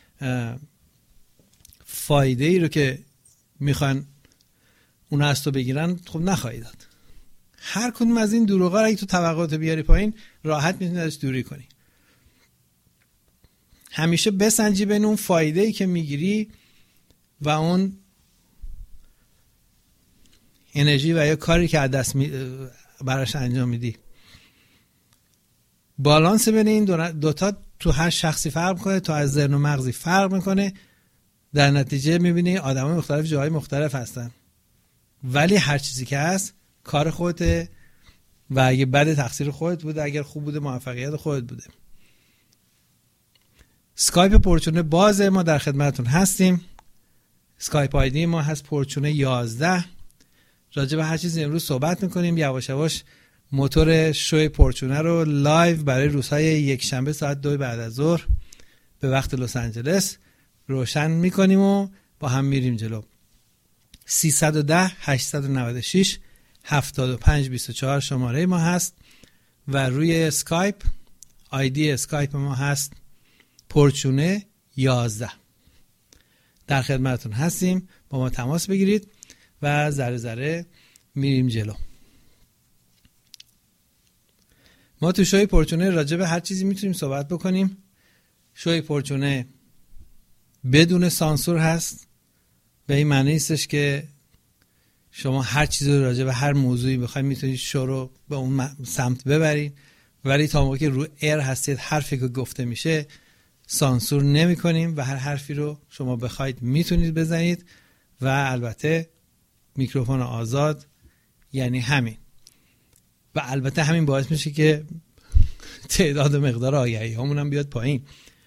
فایده ای رو که میخوان اون از تو بگیرن خب نخواهی داد. هر کدوم از این دروغا رو اگه تو توقعات بیاری پایین راحت میتونی ازش دوری کنی. همیشه بسنجی بین اون فایده ای که میگیری و اون انرژی و یا کاری که از دست براش انجام میدی. بالانس بین این دوتا تو هر شخصی فرق کنه، تو از ذهن و مغزی فرق میکنه. در نتیجه میبینی آدمای مختلف جاهای مختلف هستن، ولی هر چیزی که هست کار خودته و اگه بد تقصیر خودت بوده، اگر خوب بوده موفقیت خودت بوده. اسکایپ پورچونه بازه، ما در خدمتتون هستیم. اسکایپ آیدی ما هست پورچونه 11. راجع به هر چیزی امروز صحبت میکنیم. یواش یواش موتور شوی پورچونه رو لایو برای روزهای یک شنبه ساعت 2 بعد از ظهر به وقت لس آنجلس روشن میکنیم و با هم میریم جلو. 310 896 7524 شماره ما هست و روی اسکایپ آیدی اسکایپ ما هست پورچونه 11. در خدمتتون هستیم، با ما تماس بگیرید و ذره ذره میریم جلو. ما تو شوی پورچونه راجع به هر چیزی میتونیم صحبت بکنیم. شوی پورچونه بدون سانسور هست، به این معنی نیستش که شما هر چیزی راجع به هر موضوعی بخواید میتونید شو رو به اون سمت ببرید، ولی تا موقعی که رو ایر هستید حرفی که گفته میشه سانسور نمی کنیم و هر حرفی رو شما بخواید میتونید بزنید و البته میکروفون آزاد، یعنی همین. و البته همین باعث میشه که تعداد و مقدار آگهی همون هم بیاد پایین.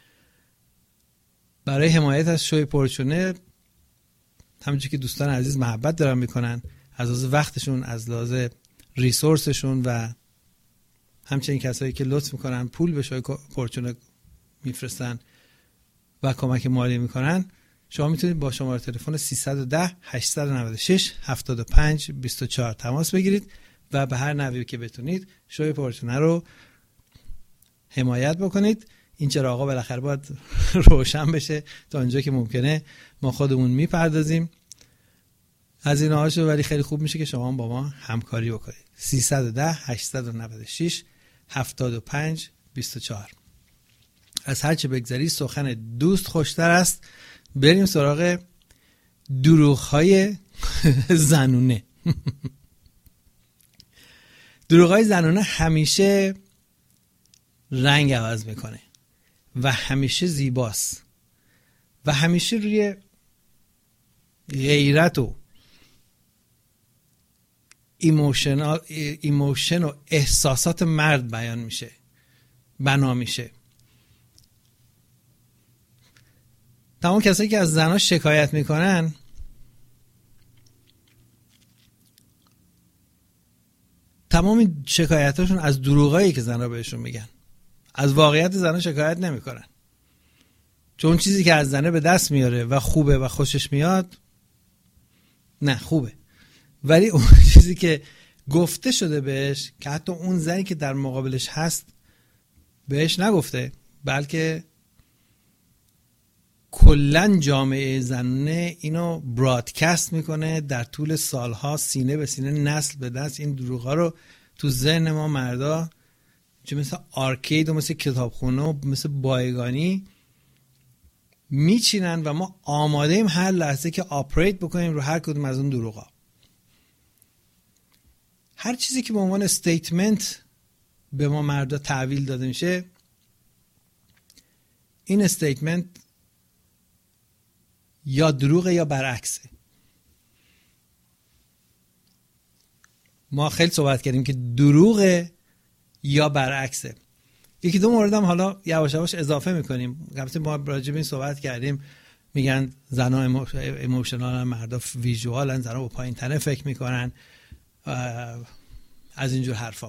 برای حمایت از شوی پورچونه، همونجوری که دوستان عزیز محبت دارن میکنن از لحاظ وقتشون، از لحاظ ریسورسشون و همچنین کسایی که لطف میکنن پول به شوی پورچونه میفرستن و کمک مالی میکنن، شما میتونید با شماره تلفن 310 896 75 24 تماس بگیرید و به هر نحوی که بتونید شوی پورچونه رو حمایت بکنید. این چراغا بالاخره باید روشن بشه، تا اونجا که ممکنه ما خودمون میپردازیم هزینه هاشو، ولی خیلی خوب میشه که شما با ما همکاری بکنید. 310 896 75 24. از هر چه بگذری سخن دوست خوشتر است. بریم سراغ دروغ‌های زنونه. دروغ‌های زنونه همیشه رنگ عوض میکنه و همیشه زیباست و همیشه روی غیرت و ایموشن و احساسات مرد بیان میشه، بنا میشه. تمام کسایی که از زنها شکایت میکنن تمام شکایتاشون از دروغایی که زنها بهشون میگن. از واقعیت زنها شکایت نمیکنن، چون چیزی که از زنه به دست میاره و خوبه و خوشش میاد نه خوبه، ولی اون چیزی که گفته شده بهش که حتی اون زنی که در مقابلش هست بهش نگفته، بلکه کلن جامعه زنونه اینو برادکست میکنه در طول سالها، سینه به سینه، نسل به نسل. این دروغا رو تو ذهن ما مردا چه مثل آرکید و مثل کتابخونه و مثل بایگانی میچینن و ما آماده ایم هر لحظه که آپریت بکنیم رو هر کدوم از اون دروغا. هر چیزی که به عنوان استیتمنت به ما مردا تحویل داده میشه، این استیتمنت یا دروغه یا برعکسه. ما خیلی صحبت کردیم که دروغه یا برعکسه. یکی دو موردم حالا یواش یواش اضافه میکنیم. قبلا ما راجع به این صحبت کردیم، میگن زنها ایموشنال، مردا ویژوالن، زنها با پایین تنه فکر میکنن، از اینجور حرفا.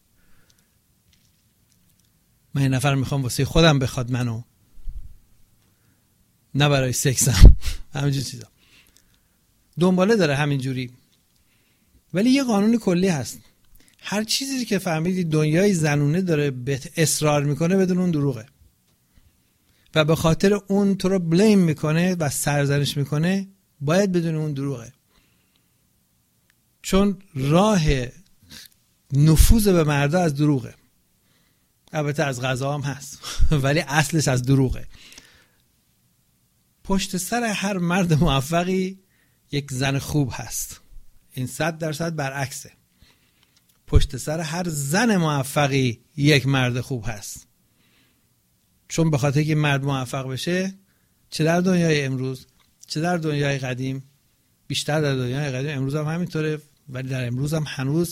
من یه نفر میخوام واسه خودم بخواد منو، نه برای سکسم، همینجور چیزا. دنباله داره همینجوری. ولی یه قانون کلی هست، هر چیزی که فهمیدی دنیای زنونه داره بهت اصرار میکنه بدون اون دروغه و به خاطر اون تو رو بلیم میکنه و سرزنش میکنه، باید بدون اون دروغه. چون راه نفوذ به مردا از دروغه. البته از غذا هم هست ولی اصلش از دروغه. پشت سر هر مرد موفقی یک زن خوب هست. این 100% برعکسه. پشت سر هر زن موفقی یک مرد خوب هست. چون به خاطر که مرد موفق بشه، چه در دنیای امروز چه در دنیای قدیم، بیشتر در دنیای قدیم، امروز هم همینطوره، ولی در امروز هم هنوز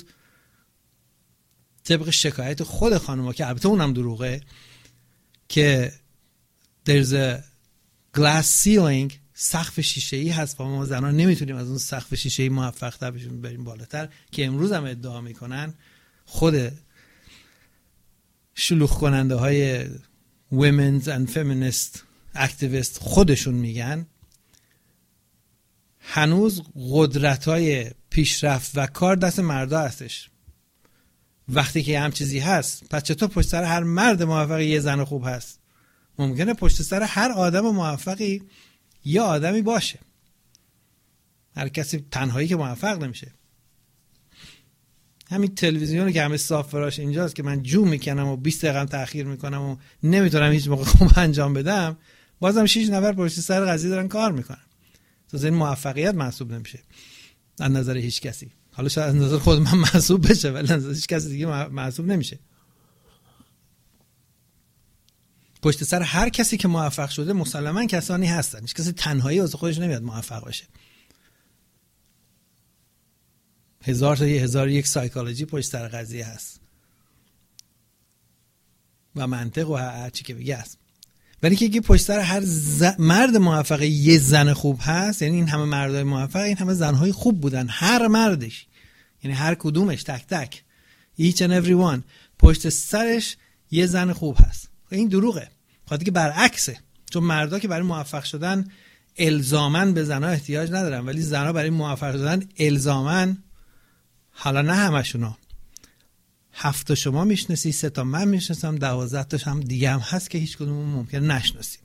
طبق شکایت خود خانوما که البته اونم دروغه، که there's a glass ceiling، سقف شیشه‌ای هست و ما زنان نمیتونیم از اون سقف شیشه‌ای موفق‌تر بشیم، بریم بالاتر، که امروز هم ادعا میکنن خود شلوغ کننده های women's and feminist activists خودشون میگن هنوز قدرت های پیشرفت و کار دست مردا هستش. وقتی که هم چیزی هست، پس چطور پشت سر هر مرد موفقی یه زن خوب هست؟ ممکنه پشت سر هر آدم موفقی یه آدمی باشه. هر کسی تنهایی که موفق نمیشه. همین تلویزیونی که همه صاف فراش اینجاست که من جو میکنم و 20 دقیقه تأخیر میکنم و نمیتونم هیچ موقع خوب انجام بدم، بازم 6 نفر پشت سر قضیه دارن کار میکنن. این موفقیت محسوب نمیشه از نظر هیچ کسی. حالا شاید از نظر خود من محسوب بشه ولی از نظر هیچ کسی دیگه محسوب نمیشه. پشت سر هر کسی که موفق شده مسلماً کسانی هستن. هیچ کسی تنهایی واسه خودش نمیاد موفق بشه. 1000 تا 1001 سایکولوژی پشت سر قضیه هست و منطق و هر چی که بگه هست. ولی که پشت سر هر مرد موفق یه زن خوب هست، یعنی این همه مردای موفق این همه زنهای خوب بودن، هر مردش، یعنی هر کدومش تک تک، each and every one، پشت سرش یه زن خوب هست. این دروغه، خاطر که برعکسه. چون مردا که برای موفق شدن الزاماً به زنها احتیاج ندارن، ولی زنها برای موفق شدن الزاماً، حالا نه همشونا، 7 تا شما میشناسی، 3 تا من میشناسم، 12 تاش هم دیگه هم هست که هیچ کدوم ممکن نشناسیم.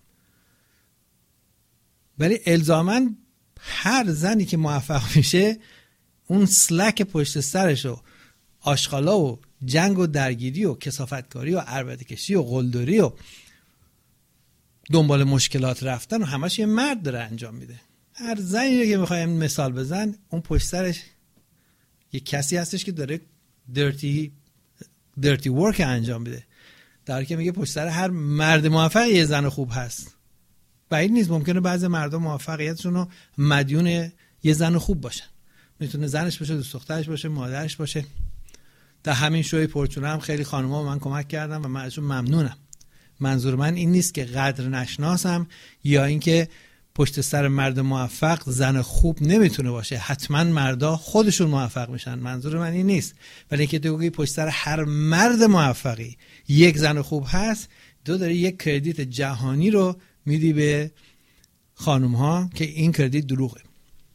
ولی الزاماً هر زنی که موفق میشه اون سلک پشت سرش و آشغالا و جنگ و درگیری و کثافتکاری و عربده کشی و قلدری و دنبال مشکلات رفتن و همش یه مرد داره انجام میده. هر زنی که میخوایم مثال بزن، اون پشت سرش یه کسی هستش که داره dirty work انجام میده. در حالی که میگه پشت سر هر مرد موفق یه زن خوب هست. بعید نیست ممکنه بعضی مردم موفقیتشون رو مدیون یه زن خوب باشن. میتونه زنش باشه، دوست دخترش باشه، مادرش باشه. در همین شوی پرچونه هم خیلی خانم‌ها من کمک کردن و من ازشون ممنونم. منظور من این نیست که قدر نشناسم یا اینکه پشت سر مرد موفق زن خوب نمیتونه باشه. حتما مردا خودشون موفق میشن، منظور من این نیست. ولی اینکه تو بگی پشت سر هر مرد موفقی یک زن خوب هست، تو داری یک کردیت جهانی رو میدی به خانم ها که این کردیت دروغه.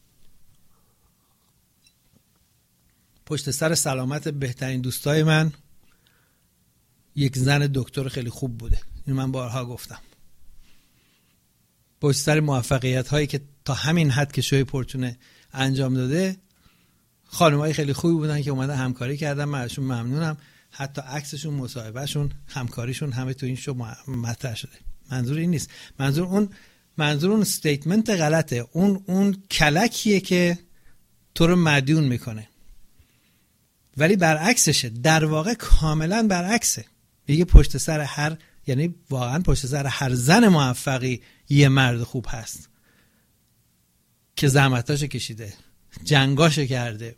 پشت سر سلامت بهترین دوستای من یک زن دکتر خیلی خوب بوده. اینو من بارها گفتم. پشت سر موفقیت هایی که تا همین حد که شوی پورچونه انجام داده خانمای خیلی خوبی بودن که اومدن همکاری کردن، من ازشون ممنونم. حتی عکسشون، مصاحبهشون، همکاریشون همه تو این شو مطرح شده. منظور این نیست، منظور اون استیتمنت غلطه، اون کلکیه که تو رو مدیون میکنه. ولی برعکسشه، در واقع کاملا برعکسه. میگه پشت سر هر، یعنی واقعا پشت سر هر زن موفقی یه مرد خوب هست که زحمتاشو کشیده، جنگاشو کرده.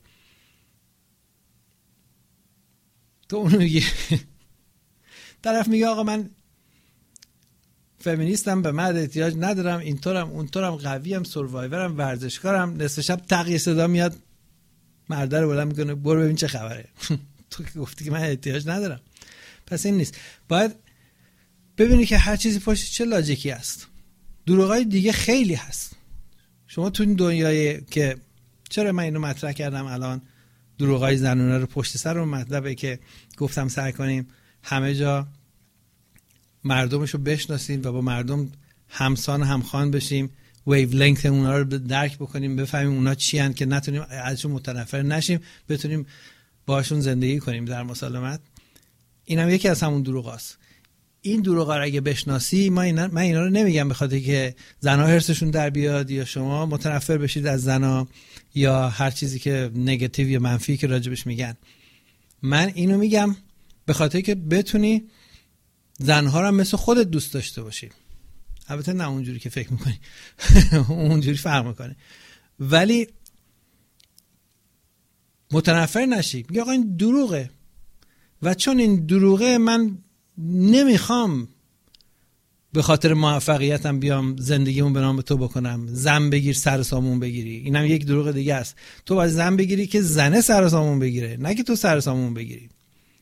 تو اونو میگی طرف میگه آقا من فمینیستم، به مرد احتیاج ندارم، اینطورم اونطورم، قویم، سروایورم، ورزشکارم. نصف شب تقیه صدا میاد مرده رو بلند میکنه برو ببین چه خبره. تو که گفتی که من احتیاج ندارم. پس این نیست. باید ببینی که هر چیزی پشت چه لاجیکی است. دروغای دیگه خیلی هست. شما تو این دنیای که چرا من اینو مطرح کردم الان، دروغای زنونه رو پشت سر اون مطلبه که گفتم سعی کنیم همه جا مردمشو بشناسیم و با مردم همسان همخوان بشیم، ویو لنگت اونا رو درک بکنیم، بفهمیم اونا چی هن که نتونیم ازشون متنفر نشیم، بتونیم باشون زندگی کنیم در مسالمت. این هم یکی از همون دروغاست. این دروغا رو اگه بشناسی، من اینا رو نمیگم به خاطر که زنها هرسشون در بیاد یا شما متنفر بشید از زنها یا هر چیزی که نگاتیو یا منفی که راجبش میگن. من اینو میگم به خاطر که بتونی زنها رو هم مثل خودت دوست داشته باشی. البته نه اونجوری که فکر میکنی اونجوری فرق میکنه، ولی متنفر نشی. میگه آقا این دروغه و چون این دروغه من نمیخوام به خاطر موفقیتم بیام زندگیمو به نام تو بکنم. زن بگیر سر سامون بگیری، اینم یک دروغ دیگه است. تو باید زن بگیری که زنه سر سامون بگیره، نه که تو سر سامون بگیری.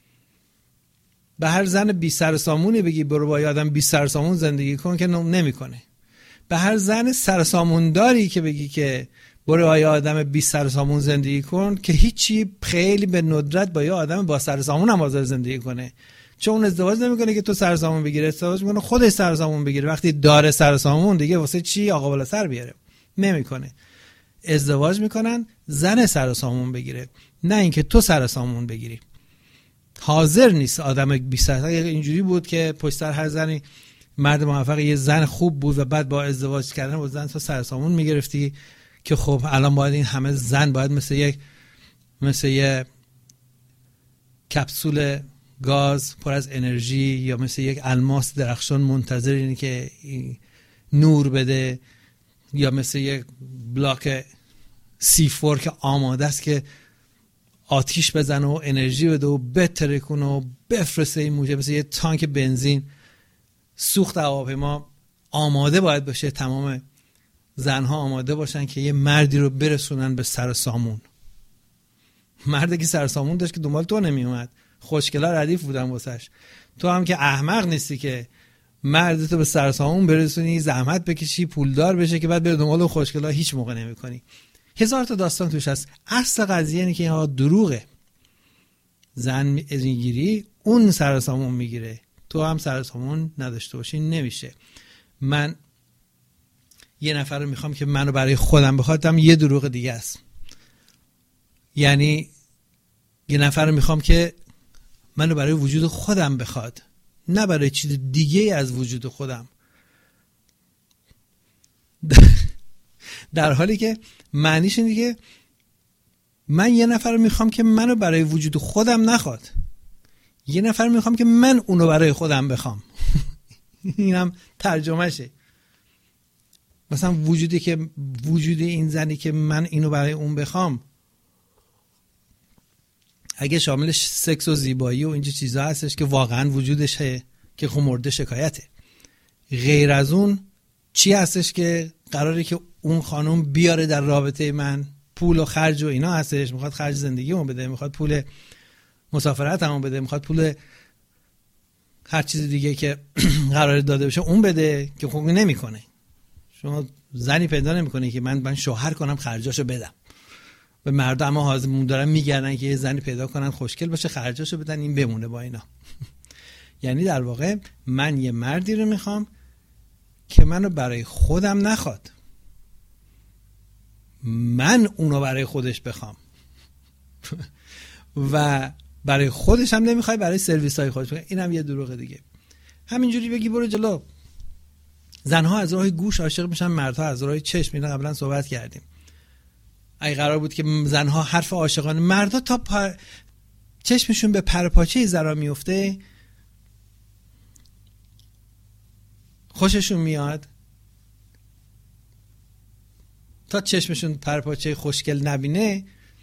به هر زن بی سر سامونی بگی برو با آدم بی سر سامون زندگی کن که نمیکنه. به هر زن سر سامون داری که بگی که برو با آدم بی سر سامون زندگی کن که هیچی، خیلی به ندرت با آدم با سر سامون هم حاضر زندگی کنه. چون اون ازدواج نمیکنه که تو سر سامون بگیره، ازدواج میکنه خودش سر سامون بگیره. وقتی داره سر سامون دیگه واسه چی آقا بالا سر بیاره؟ نمیکنه. ازدواج میکنن زن سر سامون بگیره، نه اینکه تو سر سامون بگیری. حاضر نیست آدم بی سر. اینجوری بود که پشت سر هر زنی مرد موفق یه زن خوب بود و بعد با ازدواج کردن با زن تو سر سامون میگرفتی که خب الان باید این همه زن باید مثل یه کپسول گاز پر از انرژی یا مثل یک الماس درخشان منتظر اینه که نور بده، یا مثل یک بلاک C4 که آماده است که آتیش بزنه و انرژی بده و بتره کنه و بفرسته این موجه، مثل یه تانک بنزین سوخت هواپیما آماده باید باشه. تمام زنها آماده باشن که یه مردی رو برسونن به سر سامون. مردی که سر سامون داشت که دنبال تو نمی اومد، خوشگلا ردیف بودن واسش. تو هم که احمق نیستی که مردتو به سر سامون برسونی، زحمت بکشی، پولدار بشه که بعد بره دنبال خوشگلا هیچ موقع نمی‌کنی. هزار تا داستان توش هست. اصل قضیه اینه که اینها دروغه. زن میگیری اون سر سامون میگیره، تو هم سر سامون نداشته باشی نمیشه. من یه نفر رو میخوام که منو برای خودم بخواد، هم یه دروغ دیگه است. یعنی یه نفر رو میخوام که منو برای وجود خودم بخواد، نه برای چیز دیگه از وجود خودم. در حالی که معنیش اینه که من یه نفر رو میخوام که منو برای وجود خودم نخواد، یه نفر رو میخوام که من اونو برای خودم بخوام. اینم ترجمهشه. مثلا وجود این زنی که من اینو برای اون بخوام، اگه شامل سکس و زیبایی و اینجا چیزا هستش که واقعا وجودشه که خب مورد شکایته، غیر از اون چی هستش که قراره که اون خانم بیاره در رابطه من؟ پول و خرج و اینا هستش. میخواد خرج زندگیمو بده، میخواد پول مسافرتمو بده، میخواد پول هر چیز دیگه که قراره داده بشه اون بده، که خب نمیکنه. شما زنی پیدا نمیکنه که من شوهر کنم خرجاشو بدم. به مردم ها حاضر دارن میگردن که یه زنی پیدا کنن خوشگل باشه خرجاشو بدن این بمونه با اینا. یعنی در واقع من یه مردی رو میخوام که منو برای خودم نخواد، من اونو برای خودش بخوام و برای خودش هم نمیخوای برای سرویس های خودش. اینم یه دروغ دیگه. همینجوری بگی برو جلو. زنها از راه گوش عاشق میشن، مردها از راه چشم. اینا قبلا صحبت کردیم. اگه قرار بود که زنها حرف عاشقانه، مردها تا چشمشون به پرپاچه زرا میفته خوششون میاد، تا چشمشون پرپاچه خوشگل نبینه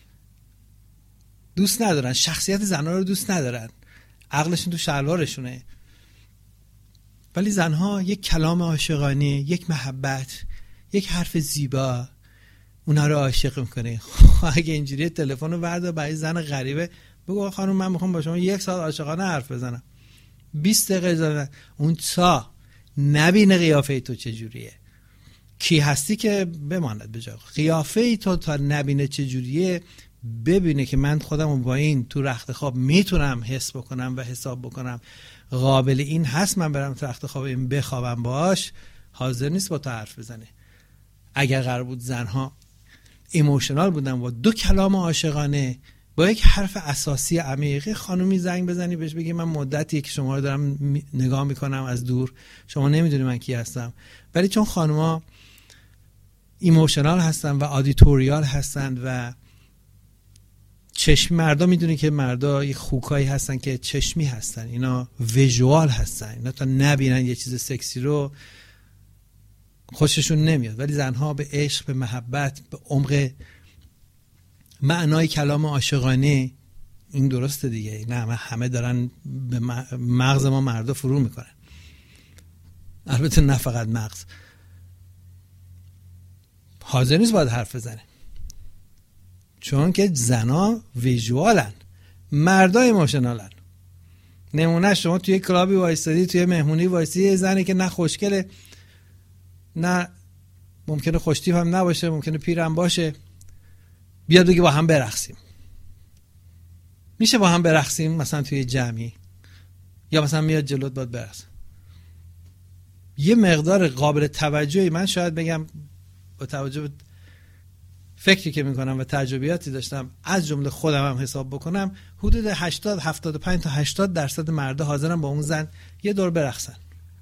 دوست ندارن. شخصیت زنها رو دوست ندارن، عقلشون تو شلوارشونه. ولی زنها یک کلام عاشقانه، یک محبت، یک حرف زیبا اونا رو عاشق میکنه. اگه اینجوری تلفن رو بردار برای زن غریبه بگو خانم من میخوام با شما 1 ساعت عاشقانه حرف بزنم، 20 دقیقه زدن، اون تا نبینه قیافه تو چجوریه، کی هستی که بماند به جا. قیافه تو تا نبینه چجوریه، ببینه که من خودم با این تو رخت خواب میتونم حس بکنم و حساب بکنم قابل این هست من برم تو رخت خواب این بخوابم باش، حاضر نیست با تو حرف بزنه. اگر قرار بود زنها ایموشنال بودن و 2 کلام عاشقانه با یک حرف اساسی عمیقی، خانومی زنگ بزنی بهش بگی من مدتی که شما رو دارم نگاه میکنم از دور، شما نمیدونی من کی هستم. ولی چون خانوما ایموشنال هستن و آدیتوریال هستن و چشمی، مردا میدونی که مردا یک خوکایی هستن که چشمی هستن، اینا ویژوال هستن، اینا تا نبینن یه چیز سکسی رو خوششون نمیاد. ولی زنها به عشق، به محبت، به عمق معنای کلام عاشقانه، این درسته دیگه، نه همه دارن به مغز ما مردا فرو میکنن، البته نه فقط مغز، حاضر نیست باید حرف بزنه چون که زنا ویژوالن، مردا ایموشنالن. نمونه شما توی کلابی وایستادی، توی مهمونی وایستادی، یه زنی که نه خوشگله نه ممکنه خوشتیپ هم نباشه، ممکنه پیرم باشه، بیاد بگی با هم برقصیم. میشه با هم برقصیم مثلا توی جمعی، یا مثلا میاد جلوت باید برقص. یه مقدار قابل توجهی، من شاید بگم با توجه به فکری که میکنم و تجربیاتی داشتم، از جمله خودم هم حساب بکنم، حدود 75 تا 80% مردا حاضرن با اون زن یه دور برقصن،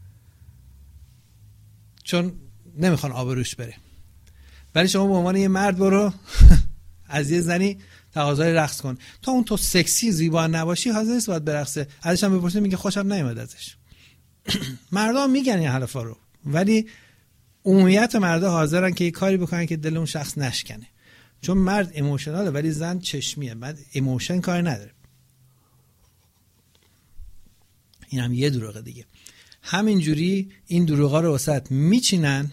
چون نمیخوان آبروش بره. ولی شما به عنوان یه مرد برو از یه زنی تقاضای رقص کن، تا اون تو سکسی زیبا نباشی حاضر نیست باید برقصه. ازش هم بپرسید میگه خوشم نیومد ازش. مردا میگن این حرفا رو، ولی عمومیت مردا حاضرن که یه کاری بکنن که دل اون شخص نشکنه، چون مرد ایموشناله ولی زن چشمیه، مرد ایموشن کار نداره. این هم یه دروغه دیگه. همینجوری این دروغا رو وسط میچینن.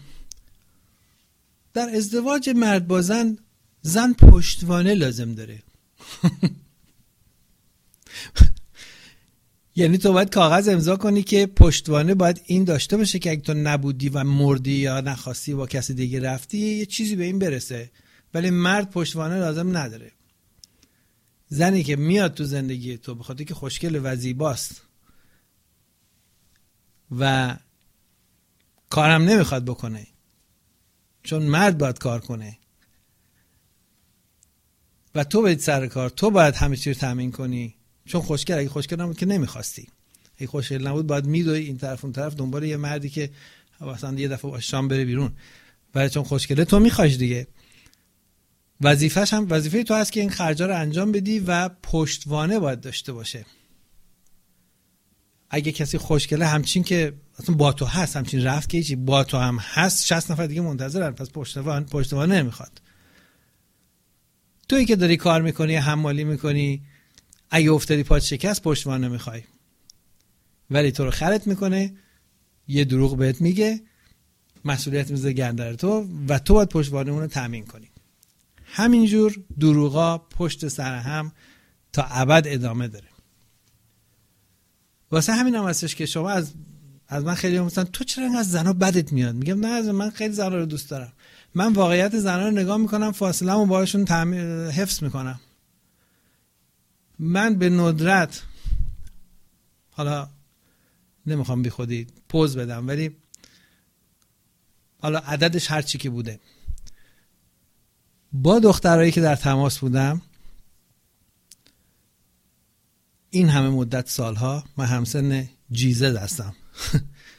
در ازدواج مرد با زن پشتوانه لازم داره. یعنی تو باید کاغذ امضا کنی که پشتوانه باید این داشته باشه که اگه تو نبودی و مردی یا نخواستی با کسی دیگه رفتی یه چیزی به این برسه. ولی مرد پشتوانه لازم نداره. زنی که میاد تو زندگی تو به خاطر که خوشگل و زیباست و کارم نمیخواد بکنه، چون مرد باید کار کنه و تو باید سر کار، تو باید همه چی رو تامین کنی، چون خوشگل، اگه خوشگل نبود که نمیخواستی، اگه خوشگل نبود باید میدوی این طرف اون طرف دنبال یه مردی که مثلا یه دفعه با شام بره بیرون، ولی چون خوشگله تو میخوایش دیگه. وظیفه‌ش هم وظیفه تو هست که این خرجا رو انجام بدی و پشتوانه باید داشته باشه. اگه کسی خوشگله همچین که اصلا با تو هست، همچین رفت که هیچی، با تو هم هست، 60 نفر دیگه منتظرن، پس پشتوانه نمیخواد. تویی که داری کار میکنی، حمالی میکنی، اگه افتادی پات شکست پشتوانه نمیخوای، ولی تو رو خرت میکنه، یه دروغ بهت میگه، مسئولیت میذاره گردن تو و تو باید پشتوانه اون رو تامین کنی. همینجور دروغا پشت سر هم تا ابد ادامه داره. واسه همین هم هستش که شما از من خیلی میگن تو چرا انقدر زنا بدت میاد؟ میگم نه، من خیلی زنا رو دوست دارم. من واقعیت زنا رو نگاه میکنم، فاصله‌مو باهاشون حفظ میکنم. من به ندرت، حالا نمیخوام بی خودی پوز بدم، ولی حالا عددش هر چی که بوده، با دخترایی که در تماس بودم این همه مدت سالها، من همسن جیزه هستم